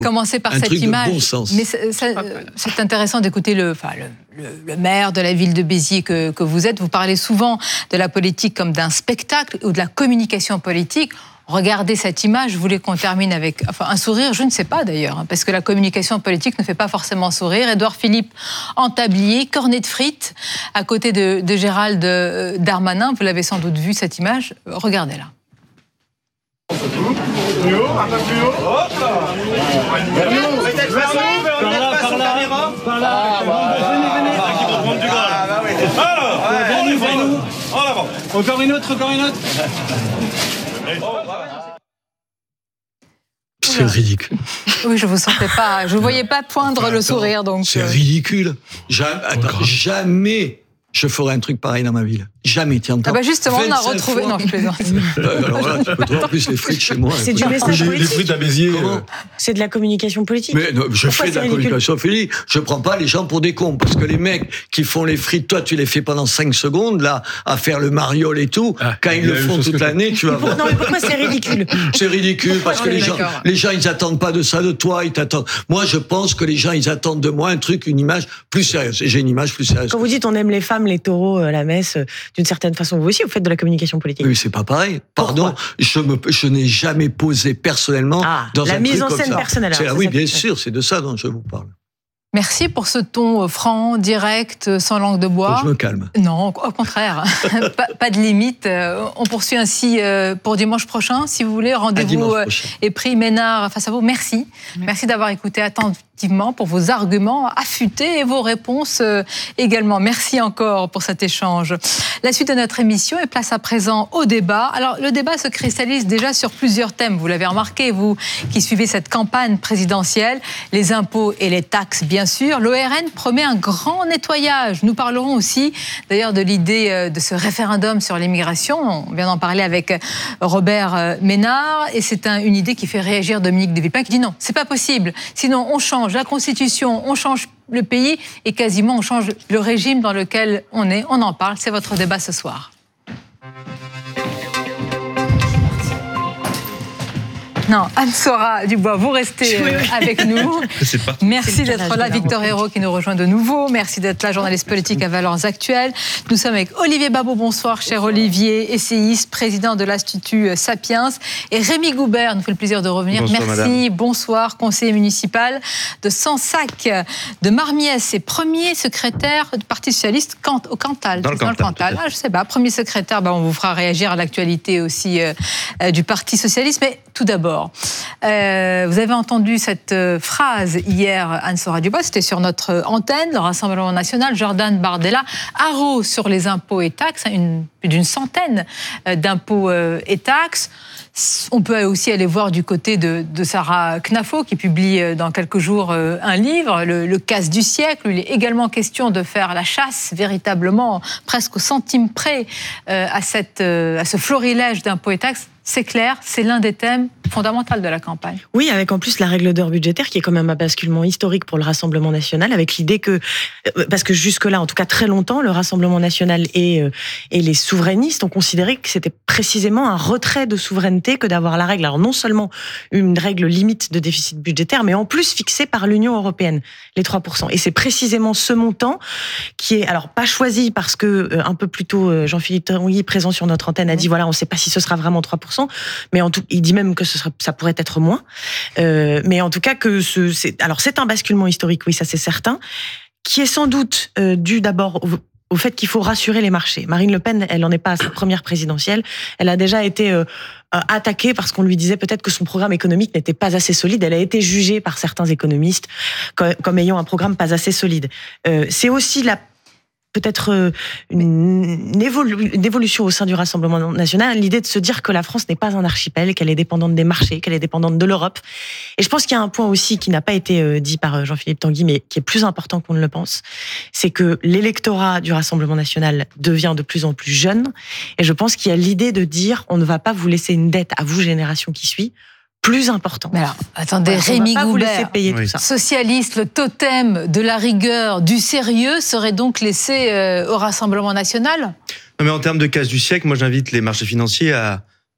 Commencer par cette image. De bon sens. Mais c'est intéressant d'écouter le maire de la ville de Béziers que vous êtes. Vous parlez souvent de la politique comme d'un spectacle ou de la communication politique. Regardez cette image, vous voulez qu'on termine avec un sourire? Je ne sais pas d'ailleurs, parce que la communication politique ne fait pas forcément sourire. Édouard Philippe en tablier, cornet de frites, à côté de Gérald Darmanin. Vous l'avez sans doute vu cette image, regardez-la. Plus haut, un peu plus haut. Hop là. Vers nous. Par là. Venez. Qui vont prendre du gras. Alors, vers nous. En avant. Encore une autre. C'est ridicule. Oui, je vous voyais pas poindre le sourire, donc. C'est ridicule. Jamais je ferai un truc pareil dans ma ville. Jamais, tiens. Justement, on a retrouvé. Non, je plaisante. Alors là, tu peux trouver en plus les frites chez moi. C'est du message politique. Les frites à Béziers. C'est de la communication politique. Mais non, je fais de la communication politique. Je prends pas les gens pour des cons. Parce que les mecs qui font les frites, toi, tu les fais pendant 5 secondes, là, à faire le mariole et tout. Quand ils le font toute l'année, tu vas voir. Non, mais pourquoi c'est ridicule? C'est ridicule parce que les gens, ils attendent pas de ça de toi. Ils t'attendent. Moi, je pense que les gens, ils attendent de moi un truc, une image plus sérieuse. Et j'ai une image plus sérieuse. Quand vous dites on aime les femmes, les taureaux, la messe, d'une certaine façon, vous aussi, vous faites de la communication politique. Oui, c'est pas pareil. Pardon, je n'ai jamais posé personnellement dans un truc comme ça. La mise en scène personnelle. Oui, bien sûr, c'est de ça dont je vous parle. Merci pour ce ton franc, direct, sans langue de bois. Faut que je me calme. Non, au contraire, pas de limite. On poursuit ainsi pour dimanche prochain, si vous voulez. Rendez-vous est pris. Ménard face à vous. Merci d'avoir écouté attentivement pour vos arguments affûtés et vos réponses également. Merci encore pour cet échange. La suite de notre émission est place à présent au débat. Alors, le débat se cristallise déjà sur plusieurs thèmes. Vous l'avez remarqué, vous qui suivez cette campagne présidentielle. Les impôts et les taxes, bien sûr. L'ORN promet un grand nettoyage. Nous parlerons aussi, d'ailleurs, de l'idée de ce référendum sur l'immigration. On vient d'en parler avec Robert Ménard. Et c'est une idée qui fait réagir Dominique de Villepin, qui dit non, c'est pas possible. Sinon, on change la Constitution, on change le pays et quasiment on change le régime dans lequel on est. On en parle, c'est votre débat ce soir. Non, Anne-Sora Dubois, vous restez avec nous. Merci d'être là, Victor Hérault qui nous rejoint de nouveau. Merci d'être là, journaliste politique à Valeurs Actuelles. Nous sommes avec Olivier Babot, bonsoir, cher Olivier, essayiste, président de l'Institut Sapiens. Et Rémi Goubert, nous fait le plaisir de revenir. Bonsoir, merci, madame. Bonsoir, conseiller municipal de Sansac, de Marmiès et premier secrétaire du Parti Socialiste au Cantal. Dans le Cantal. Je sais pas, premier secrétaire, on vous fera réagir à l'actualité aussi du Parti Socialiste. Mais tout d'abord, vous avez entendu cette phrase hier, Anne-Sora Dubois, c'était sur notre antenne, le Rassemblement national, Jordan Bardella, haro sur les impôts et taxes, plus d'une centaine d'impôts et taxes. On peut aussi aller voir du côté de Sarah Knafo, qui publie dans quelques jours un livre, le casse du siècle, où il est également question de faire la chasse, véritablement, presque au centime près, à ce florilège d'impôts et taxes. C'est clair, c'est l'un des thèmes fondamentaux de la campagne. Oui, avec en plus la règle d'or budgétaire qui est quand même un basculement historique pour le Rassemblement national, avec l'idée que, parce que jusque-là, en tout cas très longtemps, le Rassemblement national et les souverainistes ont considéré que c'était précisément un retrait de souveraineté que d'avoir la règle. Alors non seulement une règle limite de déficit budgétaire, mais en plus fixée par l'Union européenne, les 3%. Et c'est précisément ce montant qui est, alors pas choisi parce que un peu plus tôt, Jean-Philippe Tanguy, présent sur notre antenne, a dit voilà, on ne sait pas si ce sera vraiment 3%. Mais il dit même que ça pourrait être moins. Mais en tout cas, c'est un basculement historique, oui, ça c'est certain, qui est sans doute dû d'abord au fait qu'il faut rassurer les marchés. Marine Le Pen, elle n'en est pas à sa première présidentielle. Elle a déjà été attaquée parce qu'on lui disait peut-être que son programme économique n'était pas assez solide. Elle a été jugée par certains économistes comme ayant un programme pas assez solide. C'est aussi peut-être une évolution au sein du Rassemblement national, l'idée de se dire que la France n'est pas un archipel, qu'elle est dépendante des marchés, qu'elle est dépendante de l'Europe. Et je pense qu'il y a un point aussi qui n'a pas été dit par Jean-Philippe Tanguy, mais qui est plus important qu'on ne le pense, c'est que l'électorat du Rassemblement national devient de plus en plus jeune. Et je pense qu'il y a l'idée de dire on ne va pas vous laisser une dette à vous, génération qui suit, plus important. Mais alors, attendez, Rémi Goubert, socialiste, le totem de la rigueur, du sérieux, serait donc laissé au Rassemblement national ? Non, mais en termes de casse du siècle, moi j'invite les marchés financiers à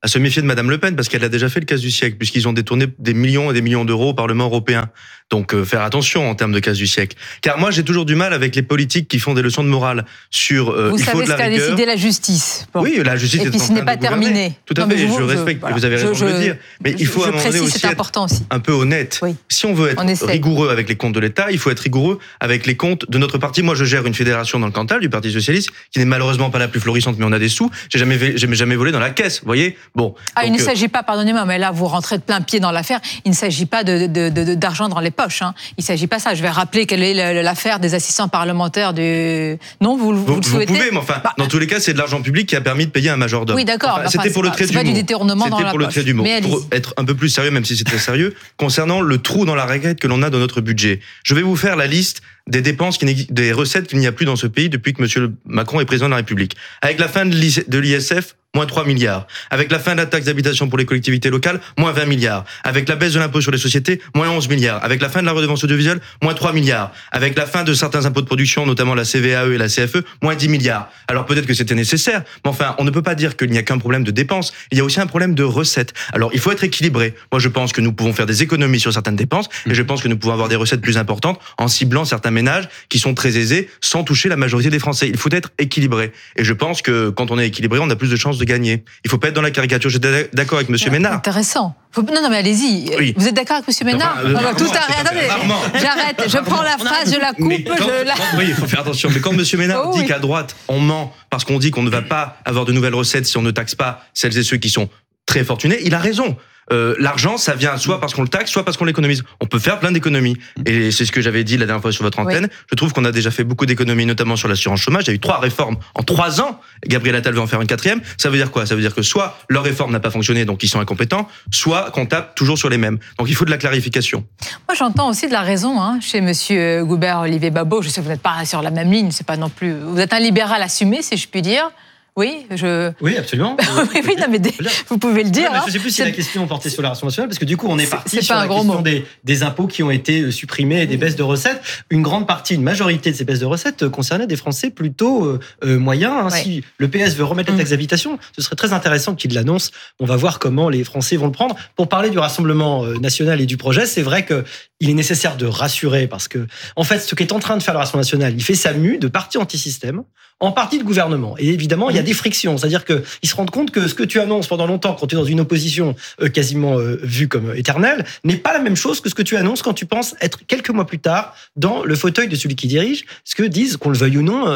à se méfier de Madame Le Pen, parce qu'elle a déjà fait le casse du siècle, puisqu'ils ont détourné des millions et des millions d'euros au Parlement européen. Donc faire attention en termes de casse du siècle. Car moi, j'ai toujours du mal avec les politiques qui font des leçons de morale sur Vous il faut savez de la ce qu'a rigueur. décidé la justice. Bon. Oui, la justice et est puis en ce train n'est pas de gouverner. terminé. Tout à fait, je respecte, voilà. vous avez raison de le dire. Mais il faut à un moment donné aussi c'est important aussi. un peu honnête. Oui. Si on veut être rigoureux avec les comptes de l'État, il faut être rigoureux avec les comptes de notre parti. Moi, je gère une fédération dans le Cantal du Parti Socialiste, qui n'est malheureusement pas la plus florissante, mais on a des sous. J'ai jamais volé dans la caisse, vous voyez. Bon. Il ne s'agit pas, pardonnez-moi, mais là, vous rentrez de plein pied dans l'affaire. Il ne s'agit pas d'argent dans les poches. Hein. Il ne s'agit pas ça. Je vais rappeler quelle est l'affaire des assistants parlementaires du... Non, vous le souhaitez. Vous pouvez, mais enfin, dans tous les cas, c'est de l'argent public qui a permis de payer un majordome. Oui, d'accord. Enfin, c'était pour le trait d'humour. C'est pas du détournement dans la poche. C'était pour le trait d'humour. Pour être un peu plus sérieux, même si c'est très sérieux, concernant le trou dans la raquette que l'on a dans notre budget. Je vais vous faire la liste des dépenses, des recettes qu'il n'y a plus dans ce pays depuis que M. Macron est président de la République. Avec la fin de l'ISF, moins 3 milliards. Avec la fin de la taxe d'habitation pour les collectivités locales, moins 20 milliards. Avec la baisse de l'impôt sur les sociétés, moins 11 milliards. Avec la fin de la redevance audiovisuelle, moins 3 milliards. Avec la fin de certains impôts de production, notamment la CVAE et la CFE, moins 10 milliards. Alors peut-être que c'était nécessaire, mais enfin, on ne peut pas dire qu'il n'y a qu'un problème de dépenses. Il y a aussi un problème de recettes. Alors il faut être équilibré. Moi, je pense que nous pouvons faire des économies sur certaines dépenses, et je pense que nous pouvons avoir des recettes plus importantes en ciblant certains ménages qui sont très aisés sans toucher la majorité des Français. Il faut être équilibré. Et je pense que quand on est équilibré, on a plus de chances de gagner. Il faut pas être dans la caricature. J'étais d'accord avec M. Ménard. Intéressant. Non, mais allez-y. Oui. Vous êtes d'accord avec M. Ménard? Tout arrête. Attendez. J'arrête. Je prends la phrase, je la coupe. Oui, il faut faire attention. Mais quand M. Ménard dit qu'à droite, on ment parce qu'on dit qu'on ne va pas avoir de nouvelles recettes si on ne taxe pas celles et ceux qui sont très fortunés, il a raison. L'argent, ça vient soit parce qu'on le taxe, soit parce qu'on l'économise. On peut faire plein d'économies. Et c'est ce que j'avais dit la dernière fois sur votre antenne. Oui. Je trouve qu'on a déjà fait beaucoup d'économies, notamment sur l'assurance chômage. Il y a eu 3 réformes en 3 ans. Gabriel Attal veut en faire une 4e. Ça veut dire quoi? Ça veut dire que soit leur réforme n'a pas fonctionné, donc ils sont incompétents, soit qu'on tape toujours sur les mêmes. Donc il faut de la clarification. Moi, j'entends aussi de la raison chez monsieur Goubert, Olivier Babot. Je sais que vous n'êtes pas sur la même ligne, c'est pas non plus... Vous êtes un libéral assumé, si je puis dire. Oui, Oui, absolument. Oui, non, mais vous pouvez le dire. Je ne sais plus si la question portait sur la Rassemblement national, parce que du coup, on est parti sur la question des impôts qui ont été supprimés et des baisses de recettes. Une majorité de ces baisses de recettes concernaient des Français plutôt moyens. Ouais. Si le PS veut remettre la taxe d'habitation, ce serait très intéressant qu'il l'annonce. On va voir comment les Français vont le prendre. Pour parler du Rassemblement national et du projet, c'est vrai qu'il est nécessaire de rassurer, parce que, en fait, ce qu'est en train de faire le Rassemblement national, il fait sa mue de parti anti-système en partie de gouvernement. Et évidemment, il y a des frictions. C'est-à-dire qu'ils se rendent compte que ce que tu annonces pendant longtemps, quand tu es dans une opposition quasiment vue comme éternelle, n'est pas la même chose que ce que tu annonces quand tu penses être quelques mois plus tard dans le fauteuil de celui qui dirige, ce que disent, qu'on le veuille ou non,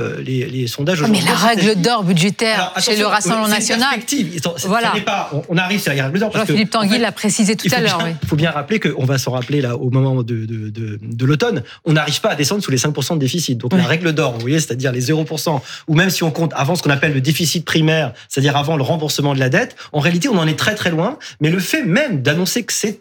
les sondages aujourd'hui. Mais la règle d'or budgétaire chez le Rassemblement national... Voilà. On arrive sur la règle d'or. Jean-Philippe Tanguy l'a précisé tout à l'heure. Il faut bien rappeler qu'on va s'en rappeler là, au moment de l'automne, on n'arrive pas à descendre sous les 5% de déficit. Donc la règle d'or, vous voyez, c'est-à-dire les 0%, ou même si on compte avant ce qu'on appelle le déficit primaire, c'est-à-dire avant le remboursement de la dette, en réalité, on en est très très loin. Mais le fait même d'annoncer que c'est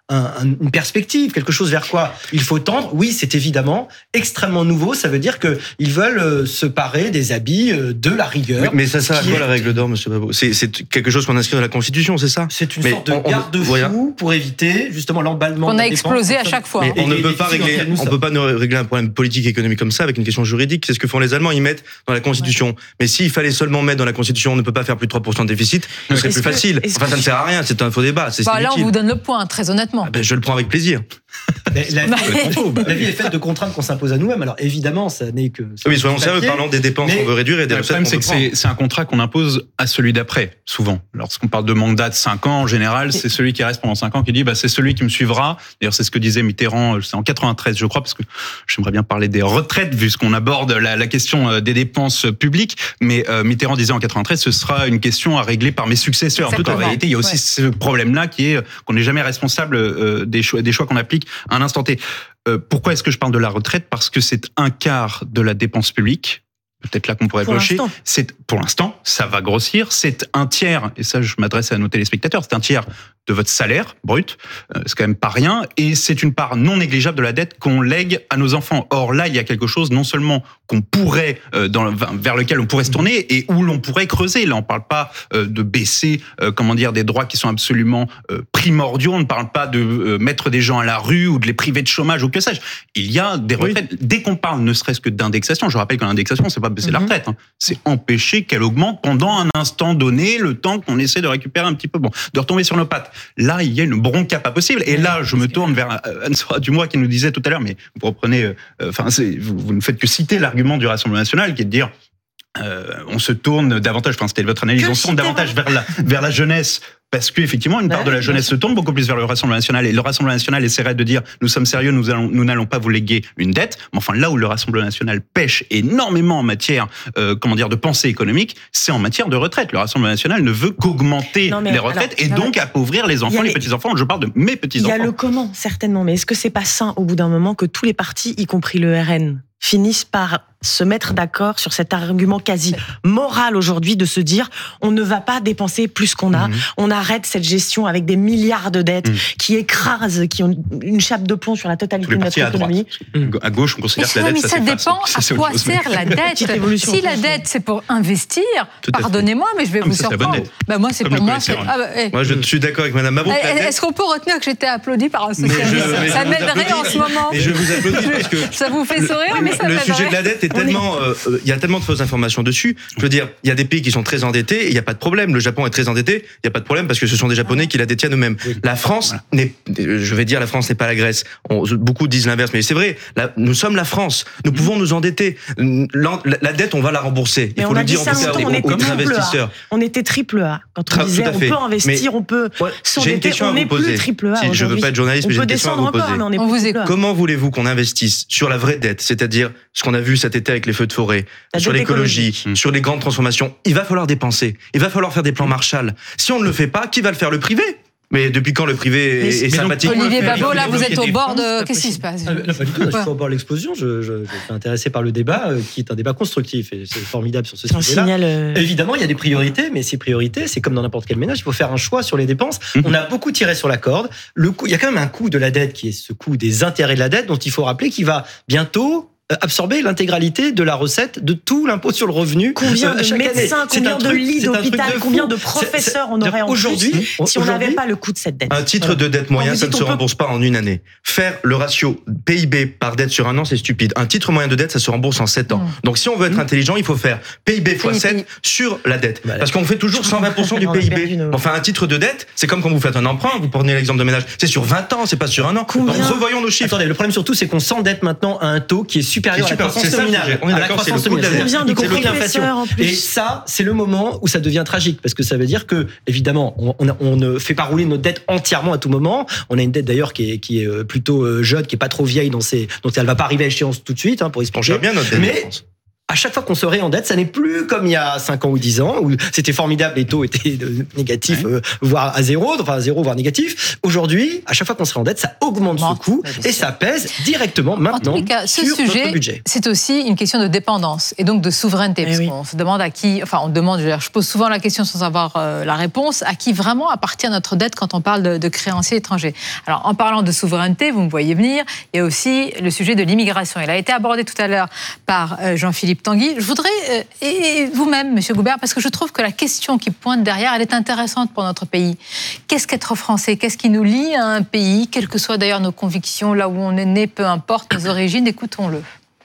une perspective, quelque chose vers quoi il faut tendre, oui, c'est évidemment extrêmement nouveau. Ça veut dire qu'ils veulent se parer des habits de la rigueur. Oui, mais ça sert à quoi la règle d'or, monsieur Babot? C'est quelque chose qu'on inscrit dans la Constitution, c'est ça? C'est une sorte de garde-fou pour éviter justement l'emballement. On a explosé à chaque fois. On ne peut pas régler un problème politique et économique comme ça avec une question juridique. C'est ce que font les Allemands, ils mettent dans la Constitution. Mais s'il fallait seulement mettre dans la Constitution, on ne peut pas faire plus de 3% de déficit, ce serait plus facile. Enfin, ça ne sert à rien, c'est un faux débat. Là, on vous donne le point, très honnêtement. Je le prends avec plaisir. La vie est faite de contraintes qu'on s'impose à nous-mêmes. Alors évidemment, ça n'est que... Oui, soyons sérieux, parlons des dépenses qu'on veut réduire et des recettes qu'on veut prendre. Le problème, c'est un contrat qu'on impose à celui d'après, souvent. Lorsqu'on parle de mandat de 5 ans, en général, c'est celui qui reste pendant 5 ans qui dit c'est celui qui me suivra. D'ailleurs, c'est ce que disait Mitterrand, c'est en 93, je crois, parce que j'aimerais bien parler des retraites, vu qu'on aborde la question des dépenses publiques. Mais Mitterrand disait en 93, ce sera une question à régler par mes successeurs. Tout en réalité, il y a aussi ce problème-là qui est qu'on n'est jamais responsable des choix qu'on applique à un instant T. Pourquoi est-ce que je parle de la retraite? Parce que c'est un quart de la dépense publique. Peut-être là qu'on pourrait clocher. Pour l'instant, ça va grossir. C'est un tiers, et ça je m'adresse à nos téléspectateurs, c'est un tiers de votre salaire brut, c'est quand même pas rien, et c'est une part non négligeable de la dette qu'on lègue à nos enfants. Or là, il y a quelque chose non seulement qu'on pourrait vers lequel on pourrait se tourner et où l'on pourrait creuser. Là, on parle pas de baisser, des droits qui sont absolument primordiaux. On ne parle pas de mettre des gens à la rue ou de les priver de chômage ou que sais-je. Il y a des retraites. Dès qu'on parle, ne serait-ce que d'indexation, je rappelle que l'indexation, c'est pas baisser la retraite, c'est empêcher qu'elle augmente pendant un instant donné, le temps qu'on essaie de récupérer un petit peu, de retomber sur nos pattes. Là, il y a une bronca pas possible. Et là, je me tourne vers Anne-Sora Dumois qui nous disait tout à l'heure, mais vous reprenez, vous ne faites que citer l'argument du Rassemblement national qui est de dire on se tourne davantage, c'était votre analyse, on se tourne davantage vers la jeunesse. Parce qu'effectivement, une part de la jeunesse se tourne beaucoup plus vers le Rassemblement national. Et le Rassemblement national essaierait de dire nous sommes sérieux, nous n'allons pas vous léguer une dette. Mais enfin, là où le Rassemblement national pêche énormément en matière, de pensée économique, c'est en matière de retraite. Le Rassemblement national ne veut qu'augmenter les retraites et donc appauvrir les enfants, les petits-enfants. Je parle de mes petits-enfants. Il y a le comment, certainement. Mais est-ce que c'est pas sain, au bout d'un moment, que tous les partis, y compris le RN, finissent par se mettre d'accord sur cet argument quasi moral aujourd'hui de se dire on ne va pas dépenser plus qu'on a, on arrête cette gestion avec des milliards de dettes qui écrasent, qui ont une chape de plomb sur la totalité de notre économie. À gauche, on considère que la dette, ça dépend à quoi sert la dette. Si la dette, c'est pour investir, pardonnez-moi, mais je vais vous surprendre. Moi, je suis d'accord avec Madame Mabrouk. Est-ce qu'on peut retenir que j'étais applaudi par un socialiste? Ça m'aiderait en ce moment. Je vous applaudis parce que ça vous fait sourire, mais ça m'aiderait. Le sujet de la dette est tellement, il y a tellement de fausses informations dessus. Je veux dire, il y a des pays qui sont très endettés et il n'y a pas de problème. Le Japon est très endetté, il n'y a pas de problème parce que ce sont des Japonais qui la détiennent eux-mêmes. La France la France n'est pas la Grèce. Beaucoup disent l'inverse, mais c'est vrai. Nous sommes la France. Nous pouvons nous endetter. La dette, on va la rembourser. Il faut le dire en tout cas aux investisseurs. On était triple A. Quand on disait on peut investir, on peut s'endetter, on n'est plus triple A. Je veux pas être journaliste, mais j'ai une question à vous poser. Comment voulez-vous qu'on investisse sur la vraie dette, c'est-à-dire ce qu'on a vu cet été avec les feux de forêt, sur l'écologie, sur les grandes transformations? Il va falloir dépenser. Il va falloir faire des plans Marshall. Si on ne le fait pas, qui va le faire? Le privé? Mais depuis quand le privé est sympathique? Olivier Babot, là, vous êtes au bord de... Qu'est-ce qui se passe? Pas du tout, je suis au bord de l'explosion. Je suis intéressé par le débat, qui est un débat constructif. Et c'est formidable sur ce sujet-là. Évidemment, il y a des priorités, mais ces priorités, c'est comme dans n'importe quel ménage, il faut faire un choix sur les dépenses. On a beaucoup tiré sur la corde. Il y a quand même un coût de la dette, qui est ce coût des intérêts de la dette, dont il faut rappeler qu'il va bientôt absorber l'intégralité de la recette de tout l'impôt sur le revenu. Combien de médecins, combien de lits d'hôpital, combien de professeurs on aurait aujourd'hui si on n'avait pas le coût de cette dette? Un titre de dette moyen, ça ne se rembourse pas en une année. Faire le ratio PIB par dette sur un an, c'est stupide. Un titre moyen de dette, ça se rembourse en 7 ans. Donc si on veut être intelligent, il faut faire PIB x 7 sur la dette. Parce qu'on fait toujours 120% du PIB. Enfin, un titre de dette, c'est comme quand vous faites un emprunt, vous prenez l'exemple de ménage, c'est sur 20 ans, c'est pas sur un an. Donc revoyons nos chiffres. Attendez, le problème surtout, c'est qu'on s'endette maintenant à un taux qui est supérieur à la croissance nominale. On est d'accord, c'est le coût de la dette. Y compris l'inflation. Et ça, c'est le moment où ça devient tragique, parce que ça veut dire que, évidemment, on ne fait pas rouler notre dette entièrement à tout moment. On a une dette d'ailleurs qui est plutôt jeune, qui est pas trop vieille, donc elle va pas arriver à échéance tout de suite, pour expliquer. On gère bien notre dette. Mais à chaque fois qu'on se réendette, ça n'est plus comme il y a 5 ans ou 10 ans, où c'était formidable, les taux étaient négatifs, voire à zéro, voire négatif. Aujourd'hui, à chaque fois qu'on se réendette, ça augmente ce coût et ça pèse directement maintenant sur notre budget. C'est aussi une question de dépendance et donc de souveraineté. Parce qu'on se demande à qui, je pose souvent la question sans avoir la réponse, à qui vraiment appartient notre dette quand on parle de créanciers étrangers. Alors, en parlant de souveraineté, vous me voyez venir, il y a aussi le sujet de l'immigration. Il a été abordé tout à l'heure par Jean-Philippe Tanguy. Je voudrais, et vous-même, M. Goubert, parce que je trouve que la question qui pointe derrière, elle est intéressante pour notre pays. Qu'est-ce qu'être français? Qu'est-ce qui nous lie à un pays, quelles que soient d'ailleurs nos convictions, là où on est né, peu importe nos origines, écoutons-le.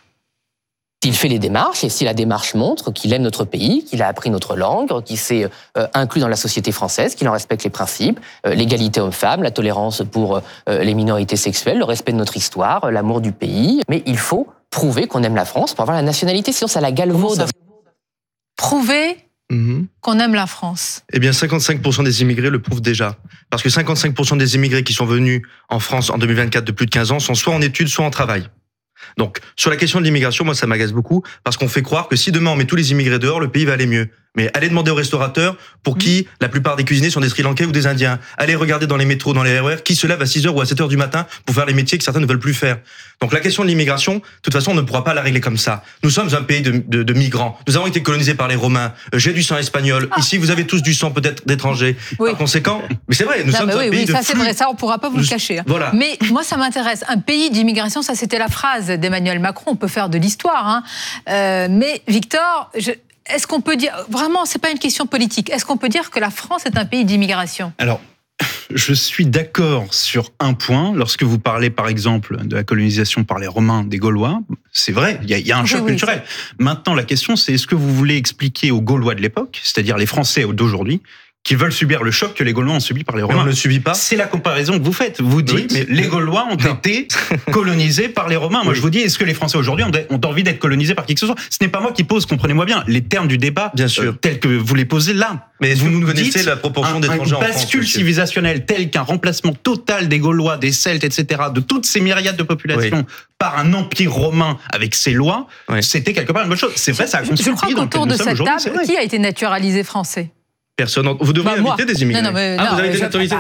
Il fait les démarches, et si la démarche montre qu'il aime notre pays, qu'il a appris notre langue, qu'il s'est inclus dans la société française, qu'il en respecte les principes, l'égalité homme-femme, la tolérance pour les minorités sexuelles, le respect de notre histoire, l'amour du pays, mais il faut prouver qu'on aime la France pour avoir la nationalité, sinon ça la galvaude. Prouver qu'on aime la France. Eh bien, 55% des immigrés le prouvent déjà. Parce que 55% des immigrés qui sont venus en France en 2024 de plus de 15 ans sont soit en études, soit en travail. Donc, sur la question de l'immigration, moi, ça m'agace beaucoup, parce qu'on fait croire que si demain on met tous les immigrés dehors, le pays va aller mieux. Mais allez demander aux restaurateurs pour qui la plupart des cuisiniers sont des Sri Lankais ou des Indiens. Allez regarder dans les métros, dans les RER, qui se lève à 6h ou à 7h du matin pour faire les métiers que certains ne veulent plus faire. Donc la question de l'immigration, de toute façon, on ne pourra pas la régler comme ça. Nous sommes un pays de migrants. Nous avons été colonisés par les Romains. J'ai du sang espagnol. Ici, vous avez tous du sang peut-être d'étrangers. Oui. Par conséquent, mais c'est vrai, nous sommes un pays de ça flux. c'est vrai, ça on pourra pas vous le cacher. Voilà. Mais moi ça m'intéresse. Un pays d'immigration, ça c'était la phrase d'Emmanuel Macron. On peut faire de l'histoire, mais Victor, est-ce qu'on peut dire vraiment, c'est pas une question politique. Est-ce qu'on peut dire que la France est un pays d'immigration ? Alors, je suis d'accord sur un point. Lorsque vous parlez, par exemple, de la colonisation par les Romains, des Gaulois, c'est vrai, il y a un choc culturel. Maintenant, la question, c'est est-ce que vous voulez expliquer aux Gaulois de l'époque, c'est-à-dire les Français d'aujourd'hui, qui veulent subir le choc que les Gaulois ont subi par les Romains. Mais on ne le subit pas. C'est la comparaison que vous faites. Vous dites, mais les Gaulois ont été colonisés par les Romains. Moi, je vous dis, est-ce que les Français aujourd'hui ont envie d'être colonisés par qui que ce soit ? Ce n'est pas moi qui pose, comprenez-moi bien, les termes du débat, bien sûr, tels que vous les posez là. Mais vous nous connaissez la proportion d'étrangers en France. Une bascule civilisationnelle telle qu'un remplacement total des Gaulois, des Celtes, etc., de toutes ces myriades de populations par un empire romain avec ses lois, c'était quelque part une bonne chose. C'est vrai, ça a construit. Je crois qu'autour de cette table, qui a été naturalisé français ? Personne. Vous devriez inviter des immigrés. Vous avez été naturalisé.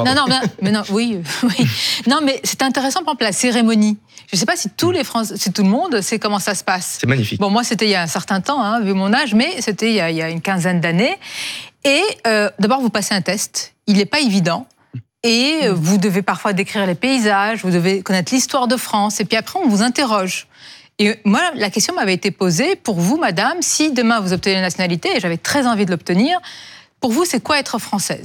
Oui. Non, mais c'est intéressant, par exemple, la cérémonie. Je ne sais pas si tout le monde sait comment ça se passe. C'est magnifique. Bon, moi, c'était il y a un certain temps, vu mon âge, mais c'était il y a une quinzaine d'années. Et d'abord, vous passez un test. Il n'est pas évident. Et vous devez parfois décrire les paysages, vous devez connaître l'histoire de France. Et puis après, on vous interroge. Et moi, la question m'avait été posée, pour vous, madame, si demain vous obtenez la nationalité, et j'avais très envie de l'obtenir, pour vous, c'est quoi être française ?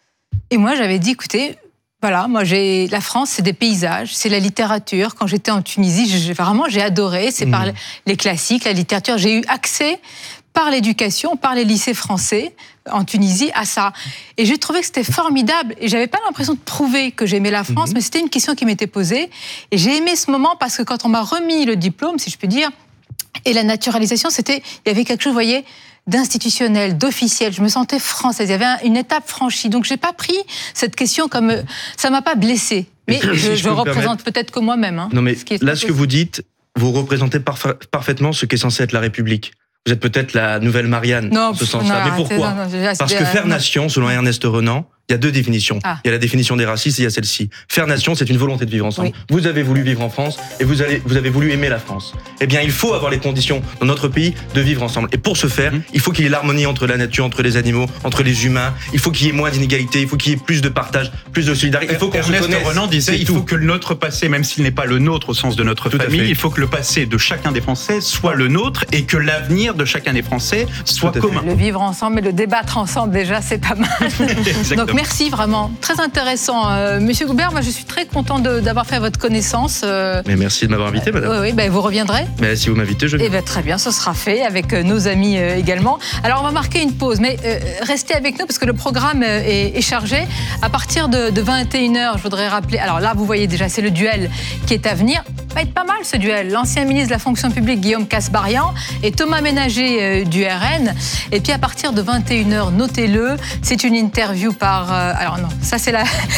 Et moi, j'avais dit, écoutez, voilà, la France, c'est des paysages, c'est la littérature. Quand j'étais en Tunisie, j'ai adoré. C'est par les classiques, la littérature. J'ai eu accès par l'éducation, par les lycées français en Tunisie à ça. Et j'ai trouvé que c'était formidable. Et j'avais pas l'impression de prouver que j'aimais la France, mais c'était une question qui m'était posée. Et j'ai aimé ce moment parce que quand on m'a remis le diplôme, si je peux dire, et la naturalisation, il y avait quelque chose, vous voyez, d'institutionnel, d'officiel. Je me sentais française. Il y avait une étape franchie. Donc, j'ai pas pris cette question comme... Ça m'a pas blessée. Mais je représente peut-être que moi-même. Non, mais là, ce que vous dites, vous représentez parfaitement ce qu'est censé être la République. Vous êtes peut-être la nouvelle Marianne, en ce sens-là. Mais pourquoi ? Parce que faire nation, selon Ernest Renan, il y a deux définitions. Il y a la définition des racistes et il y a celle-ci. Faire nation, c'est une volonté de vivre ensemble. Oui. Vous avez voulu vivre en France et vous avez voulu aimer la France. Eh bien, il faut avoir les conditions dans notre pays de vivre ensemble. Et pour ce faire, il faut qu'il y ait l'harmonie entre la nature, entre les animaux, entre les humains. Il faut qu'il y ait moins d'inégalités, il faut qu'il y ait plus de partage, plus de solidarité. Il faut qu'on se connaisse. Ernest Renan disait, il faut que notre passé, même s'il n'est pas le nôtre au sens de notre famille, il faut que le passé de chacun des Français soit le nôtre et que l'avenir de chacun des Français soit commun. Le vivre ensemble et le débattre ensemble, déjà, c'est pas mal. Donc, merci vraiment. Très intéressant. Monsieur Goubert, moi je suis très content d'avoir fait votre connaissance. Mais merci de m'avoir invité, madame. Oui, vous reviendrez. Mais si vous m'invitez, je viens. Très bien, ce sera fait avec nos amis également. Alors on va marquer une pause, mais restez avec nous parce que le programme est chargé. À partir de 21h, je voudrais rappeler, alors là vous voyez déjà, c'est le duel qui est à venir. Ça va être pas mal ce duel. L'ancien ministre de la fonction publique, Guillaume Kasbarian, et Thomas Ménager du RN. Et puis à partir de 21h, notez-le, c'est une interview par... alors non, ça c'est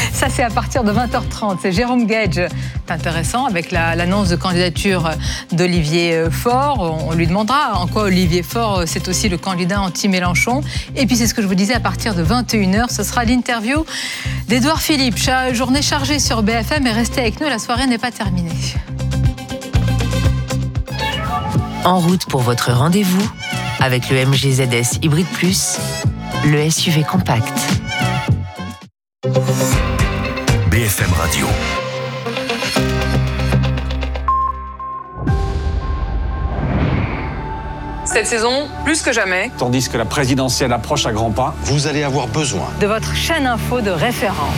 à partir de 20h30. C'est Jérôme Gage. C'est intéressant avec l'annonce de candidature d'Olivier Faure. On lui demandera en quoi Olivier Faure, c'est aussi le candidat anti-Mélenchon. Et puis c'est ce que je vous disais, à partir de 21h, ce sera l'interview d'Édouard Philippe. Journée chargée sur BFM et restez avec nous, la soirée n'est pas terminée. En route pour votre rendez-vous avec le MG ZS Hybrid Plus, le SUV compact. BFM Radio. Cette saison, plus que jamais, tandis que la présidentielle approche à grands pas, vous allez avoir besoin de votre chaîne info de référence.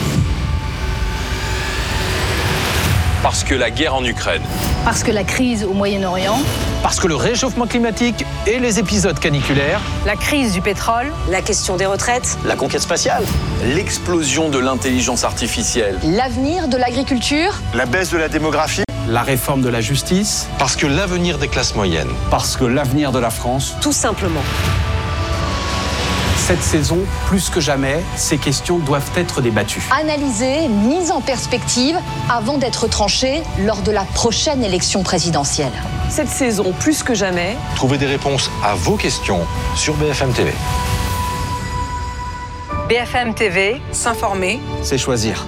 Parce que la guerre en Ukraine. Parce que la crise au Moyen-Orient. Parce que le réchauffement climatique et les épisodes caniculaires. La crise du pétrole. La question des retraites. La conquête spatiale. L'explosion de l'intelligence artificielle. L'avenir de l'agriculture. la baisse de la démographie. La réforme de la justice. Parce que l'avenir des classes moyennes. Parce que l'avenir de la France. Tout simplement. Cette saison, plus que jamais, ces questions doivent être débattues. Analysées, mises en perspective avant d'être tranchées lors de la prochaine élection présidentielle. Cette saison, plus que jamais, trouvez des réponses à vos questions sur BFM TV. BFM TV, s'informer, c'est choisir.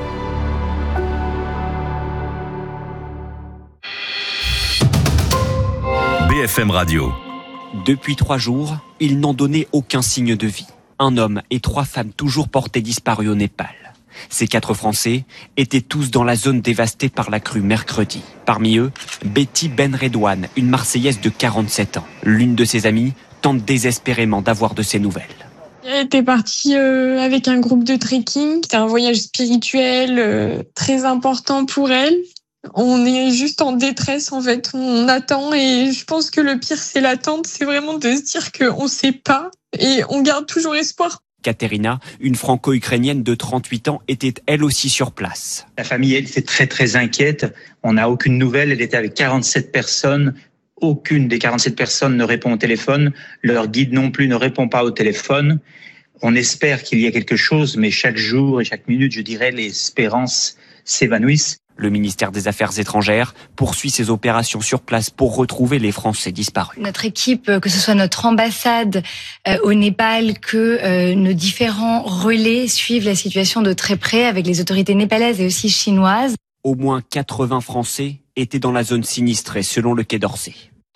BFM Radio. Depuis 3 jours, ils n'ont donné aucun signe de vie. Un homme et 3 femmes toujours portés disparus au Népal. Ces 4 Français étaient tous dans la zone dévastée par la crue mercredi. Parmi eux, Betty Benredouane, une Marseillaise de 47 ans. L'une de ses amies tente désespérément d'avoir de ses nouvelles. Elle était partie avec un groupe de trekking. C'était un voyage spirituel très important pour elle. On est juste en détresse en fait. On attend et je pense que le pire c'est l'attente. C'est vraiment de se dire qu'on ne sait pas et on garde toujours espoir. Katerina, une franco-ukrainienne de 38 ans, était elle aussi sur place. La famille, elle, c'est très inquiète. On n'a aucune nouvelle. Elle était avec 47 personnes. Aucune des 47 personnes ne répond au téléphone. Leur guide non plus ne répond pas au téléphone. On espère qu'il y a quelque chose, mais chaque jour et chaque minute, je dirais, les espérances s'évanouissent. Le ministère des Affaires étrangères poursuit ses opérations sur place pour retrouver les Français disparus. Notre équipe, que ce soit notre ambassade au Népal, que nos différents relais suivent la situation de très près avec les autorités népalaises et aussi chinoises. Au moins 80 Français étaient dans la zone sinistrée, selon le Quai d'Orsay.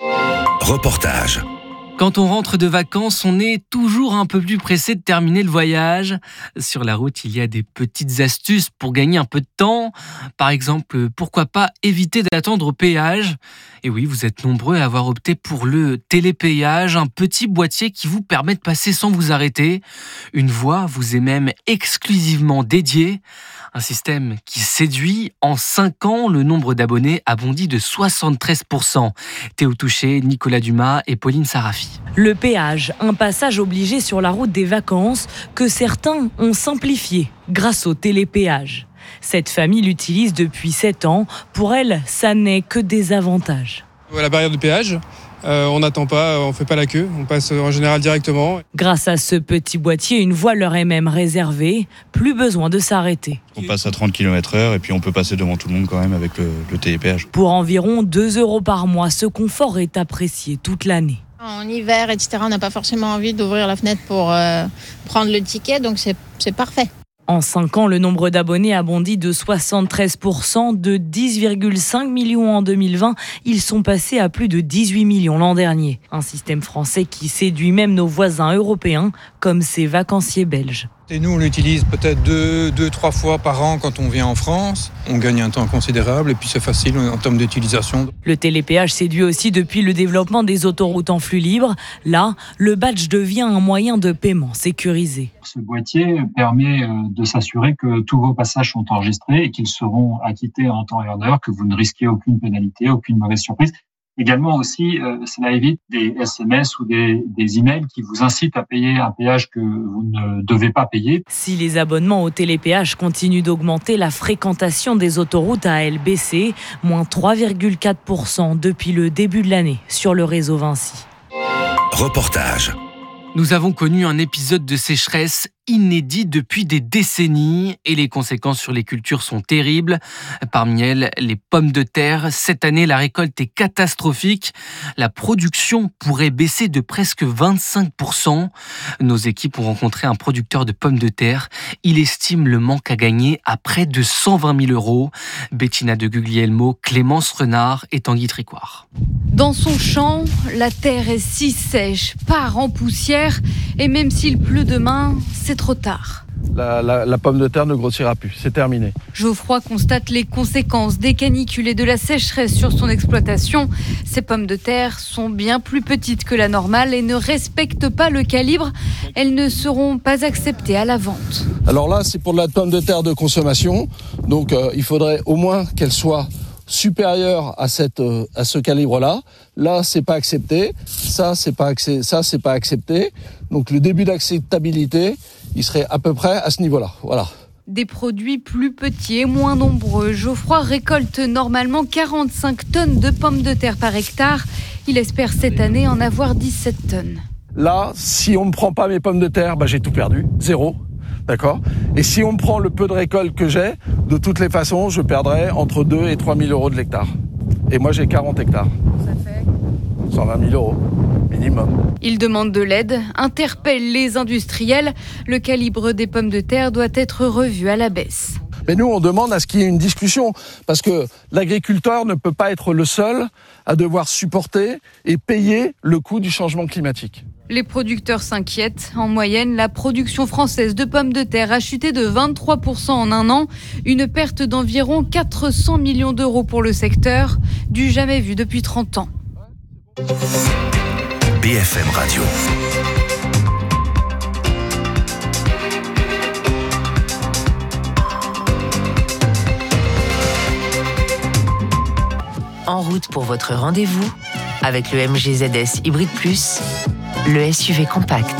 Reportage. Quand on rentre de vacances, on est toujours un peu plus pressé de terminer le voyage. Sur la route, il y a des petites astuces pour gagner un peu de temps. Par exemple, pourquoi pas éviter d'attendre au péage ? Et oui, vous êtes nombreux à avoir opté pour le télépéage, un petit boîtier qui vous permet de passer sans vous arrêter. Une voie vous est même exclusivement dédiée. Un système qui séduit. En 5 ans, le nombre d'abonnés a bondi de 73%. Théo Touché, Nicolas Dumas et Pauline Sarafi. Le péage, un passage obligé sur la route des vacances que certains ont simplifié grâce au télépéage. Cette famille l'utilise depuis 7 ans. Pour elle, ça n'est que des avantages. La barrière de péage, on n'attend pas, on ne fait pas la queue, on passe en général directement. Grâce à ce petit boîtier, une voie leur est même réservée. Plus besoin de s'arrêter. On passe à 30 km/h et puis on peut passer devant tout le monde quand même avec le télépéage. Pour environ 2 € par mois, ce confort est apprécié toute l'année. En hiver, etc., on n'a pas forcément envie d'ouvrir la fenêtre pour prendre le ticket, donc c'est parfait. En 5 ans, le nombre d'abonnés a bondi de 73%, de 10,5 millions en 2020. Ils sont passés à plus de 18 millions l'an dernier. Un système français qui séduit même nos voisins européens, comme ces vacanciers belges. Et nous, on l'utilise peut-être 2-3 fois par an quand on vient en France. On gagne un temps considérable et puis c'est facile en termes d'utilisation. Le télépéage séduit aussi depuis le développement des autoroutes en flux libre. Là, le badge devient un moyen de paiement sécurisé. Ce boîtier permet de s'assurer que tous vos passages sont enregistrés et qu'ils seront acquittés en temps et en heure, que vous ne risquez aucune pénalité, aucune mauvaise surprise. Également aussi, cela évite des SMS ou des emails qui vous incitent à payer un péage que vous ne devez pas payer. Si les abonnements au télépéage continuent d'augmenter, la fréquentation des autoroutes a elle baissé, moins 3,4% depuis le début de l'année sur le réseau Vinci. Reportage. Nous avons connu un épisode de sécheresse inédit depuis des décennies et les conséquences sur les cultures sont terribles. Parmi elles, les pommes de terre. Cette année, la récolte est catastrophique. La production pourrait baisser de presque 25%. Nos équipes ont rencontré un producteur de pommes de terre. Il estime le manque à gagner à près de 120 000 €. Bettina de Guglielmo, Clémence Renard et Tanguy Tricoire. Dans son champ, la terre est si sèche, part en poussière, et même s'il pleut demain, c'est trop tard. La pomme de terre ne grossira plus, c'est terminé. Geoffroy constate les conséquences des canicules et de la sécheresse sur son exploitation. Ces pommes de terre sont bien plus petites que la normale et ne respectent pas le calibre. Elles ne seront pas acceptées à la vente. Alors là, c'est pour de la pomme de terre de consommation, donc il faudrait au moins qu'elle soit supérieure à ce calibre-là. Là, c'est pas accepté. Ça, c'est pas accepté. Donc le début d'acceptabilité, il serait à peu près à ce niveau-là. Voilà. Des produits plus petits et moins nombreux. Geoffroy récolte normalement 45 tonnes de pommes de terre par hectare. Il espère cette année en avoir 17 tonnes. Là, si on ne prend pas mes pommes de terre, j'ai tout perdu, 0. D'accord ? Et si on me prend le peu de récolte que j'ai, de toutes les façons, je perdrai entre 2 et 3 000 euros de l'hectare. Et moi, j'ai 40 hectares. Ça fait 120 000 euros, minimum. Il demande de l'aide, interpelle les industriels. Le calibre des pommes de terre doit être revu à la baisse. Mais nous, on demande à ce qu'il y ait une discussion, parce que l'agriculteur ne peut pas être le seul à devoir supporter et payer le coût du changement climatique. Les producteurs s'inquiètent. En moyenne, la production française de pommes de terre a chuté de 23% en un an. Une perte d'environ 400 millions d'euros pour le secteur, du jamais vu depuis 30 ans. BFM Radio. En route pour votre rendez-vous avec le MG ZS Hybrid Plus, le SUV compact.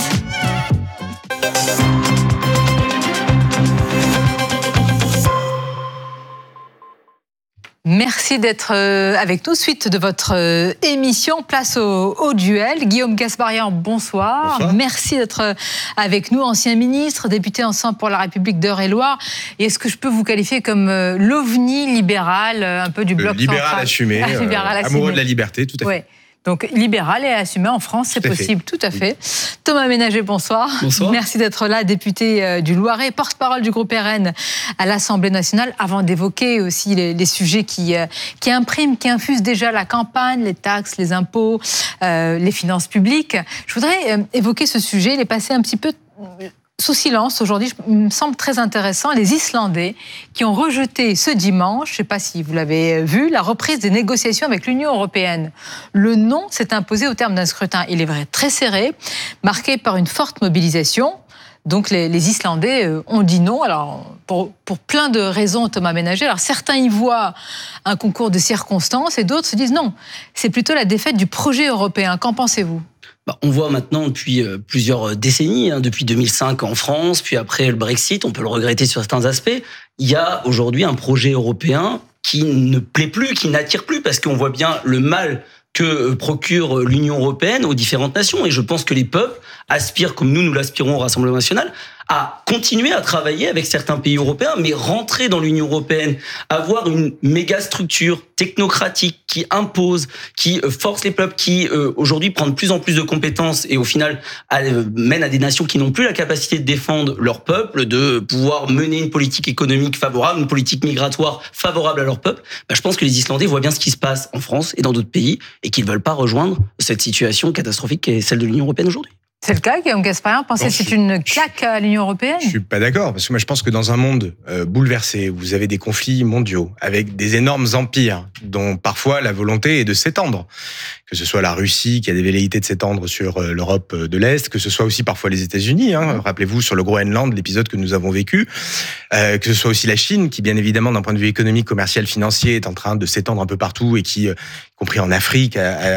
Merci d'être avec nous. Suite de votre émission, place au duel. Guillaume Kasbarian, bonsoir. Merci d'être avec nous, ancien ministre, député Ensemble pour la République d'Eure-et-Loir. Et est-ce que je peux vous qualifier comme l'ovni libéral, un peu du bloc libéral central assumé, amoureux de la liberté, tout à fait. Ouais. Donc, libéral et assumé en France, c'est possible, tout à fait. Thomas Ménager, bonsoir. Bonsoir. Merci d'être là, député du Loiret, porte-parole du groupe RN à l'Assemblée nationale. Avant d'évoquer aussi les sujets qui impriment, qui infusent déjà la campagne, les taxes, les impôts, les finances publiques, je voudrais évoquer ce sujet, il est passé un petit peu sous silence aujourd'hui, il me semble très intéressant, les Islandais qui ont rejeté ce dimanche, je ne sais pas si vous l'avez vu, la reprise des négociations avec l'Union européenne. Le non s'est imposé au terme d'un scrutin, il est vrai, très serré, marqué par une forte mobilisation. Donc les Islandais ont dit non, alors pour plein de raisons, Thomas Ménager. Alors certains y voient un concours de circonstances et d'autres se disent non, c'est plutôt la défaite du projet européen. Qu'en pensez-vous ? On voit maintenant depuis plusieurs décennies, depuis 2005 en France, puis après le Brexit, on peut le regretter sur certains aspects, il y a aujourd'hui un projet européen qui ne plaît plus, qui n'attire plus, parce qu'on voit bien le mal que procure l'Union européenne aux différentes nations. Et je pense que les peuples aspirent, comme nous l'aspirons au Rassemblement national, à continuer à travailler avec certains pays européens, mais rentrer dans l'Union européenne, avoir une méga structure technocratique qui impose, qui force les peuples, qui aujourd'hui prend de plus en plus de compétences et au final mène à des nations qui n'ont plus la capacité de défendre leur peuple, de pouvoir mener une politique économique favorable, une politique migratoire favorable à leur peuple. Je pense que les Islandais voient bien ce qui se passe en France et dans d'autres pays et qu'ils ne veulent pas rejoindre cette situation catastrophique qui est celle de l'Union européenne aujourd'hui. C'est le cas, Guillaume Kasbarian, pensez que c'est une claque à l'Union européenne ? Je suis pas d'accord, parce que moi je pense que dans un monde bouleversé, où vous avez des conflits mondiaux, avec des énormes empires, dont parfois la volonté est de s'étendre, que ce soit la Russie qui a des velléités de s'étendre sur l'Europe de l'Est, que ce soit aussi parfois les États-Unis, rappelez-vous sur le Groenland, l'épisode que nous avons vécu, que ce soit aussi la Chine, qui bien évidemment d'un point de vue économique, commercial, financier, est en train de s'étendre un peu partout et qui, y compris en Afrique,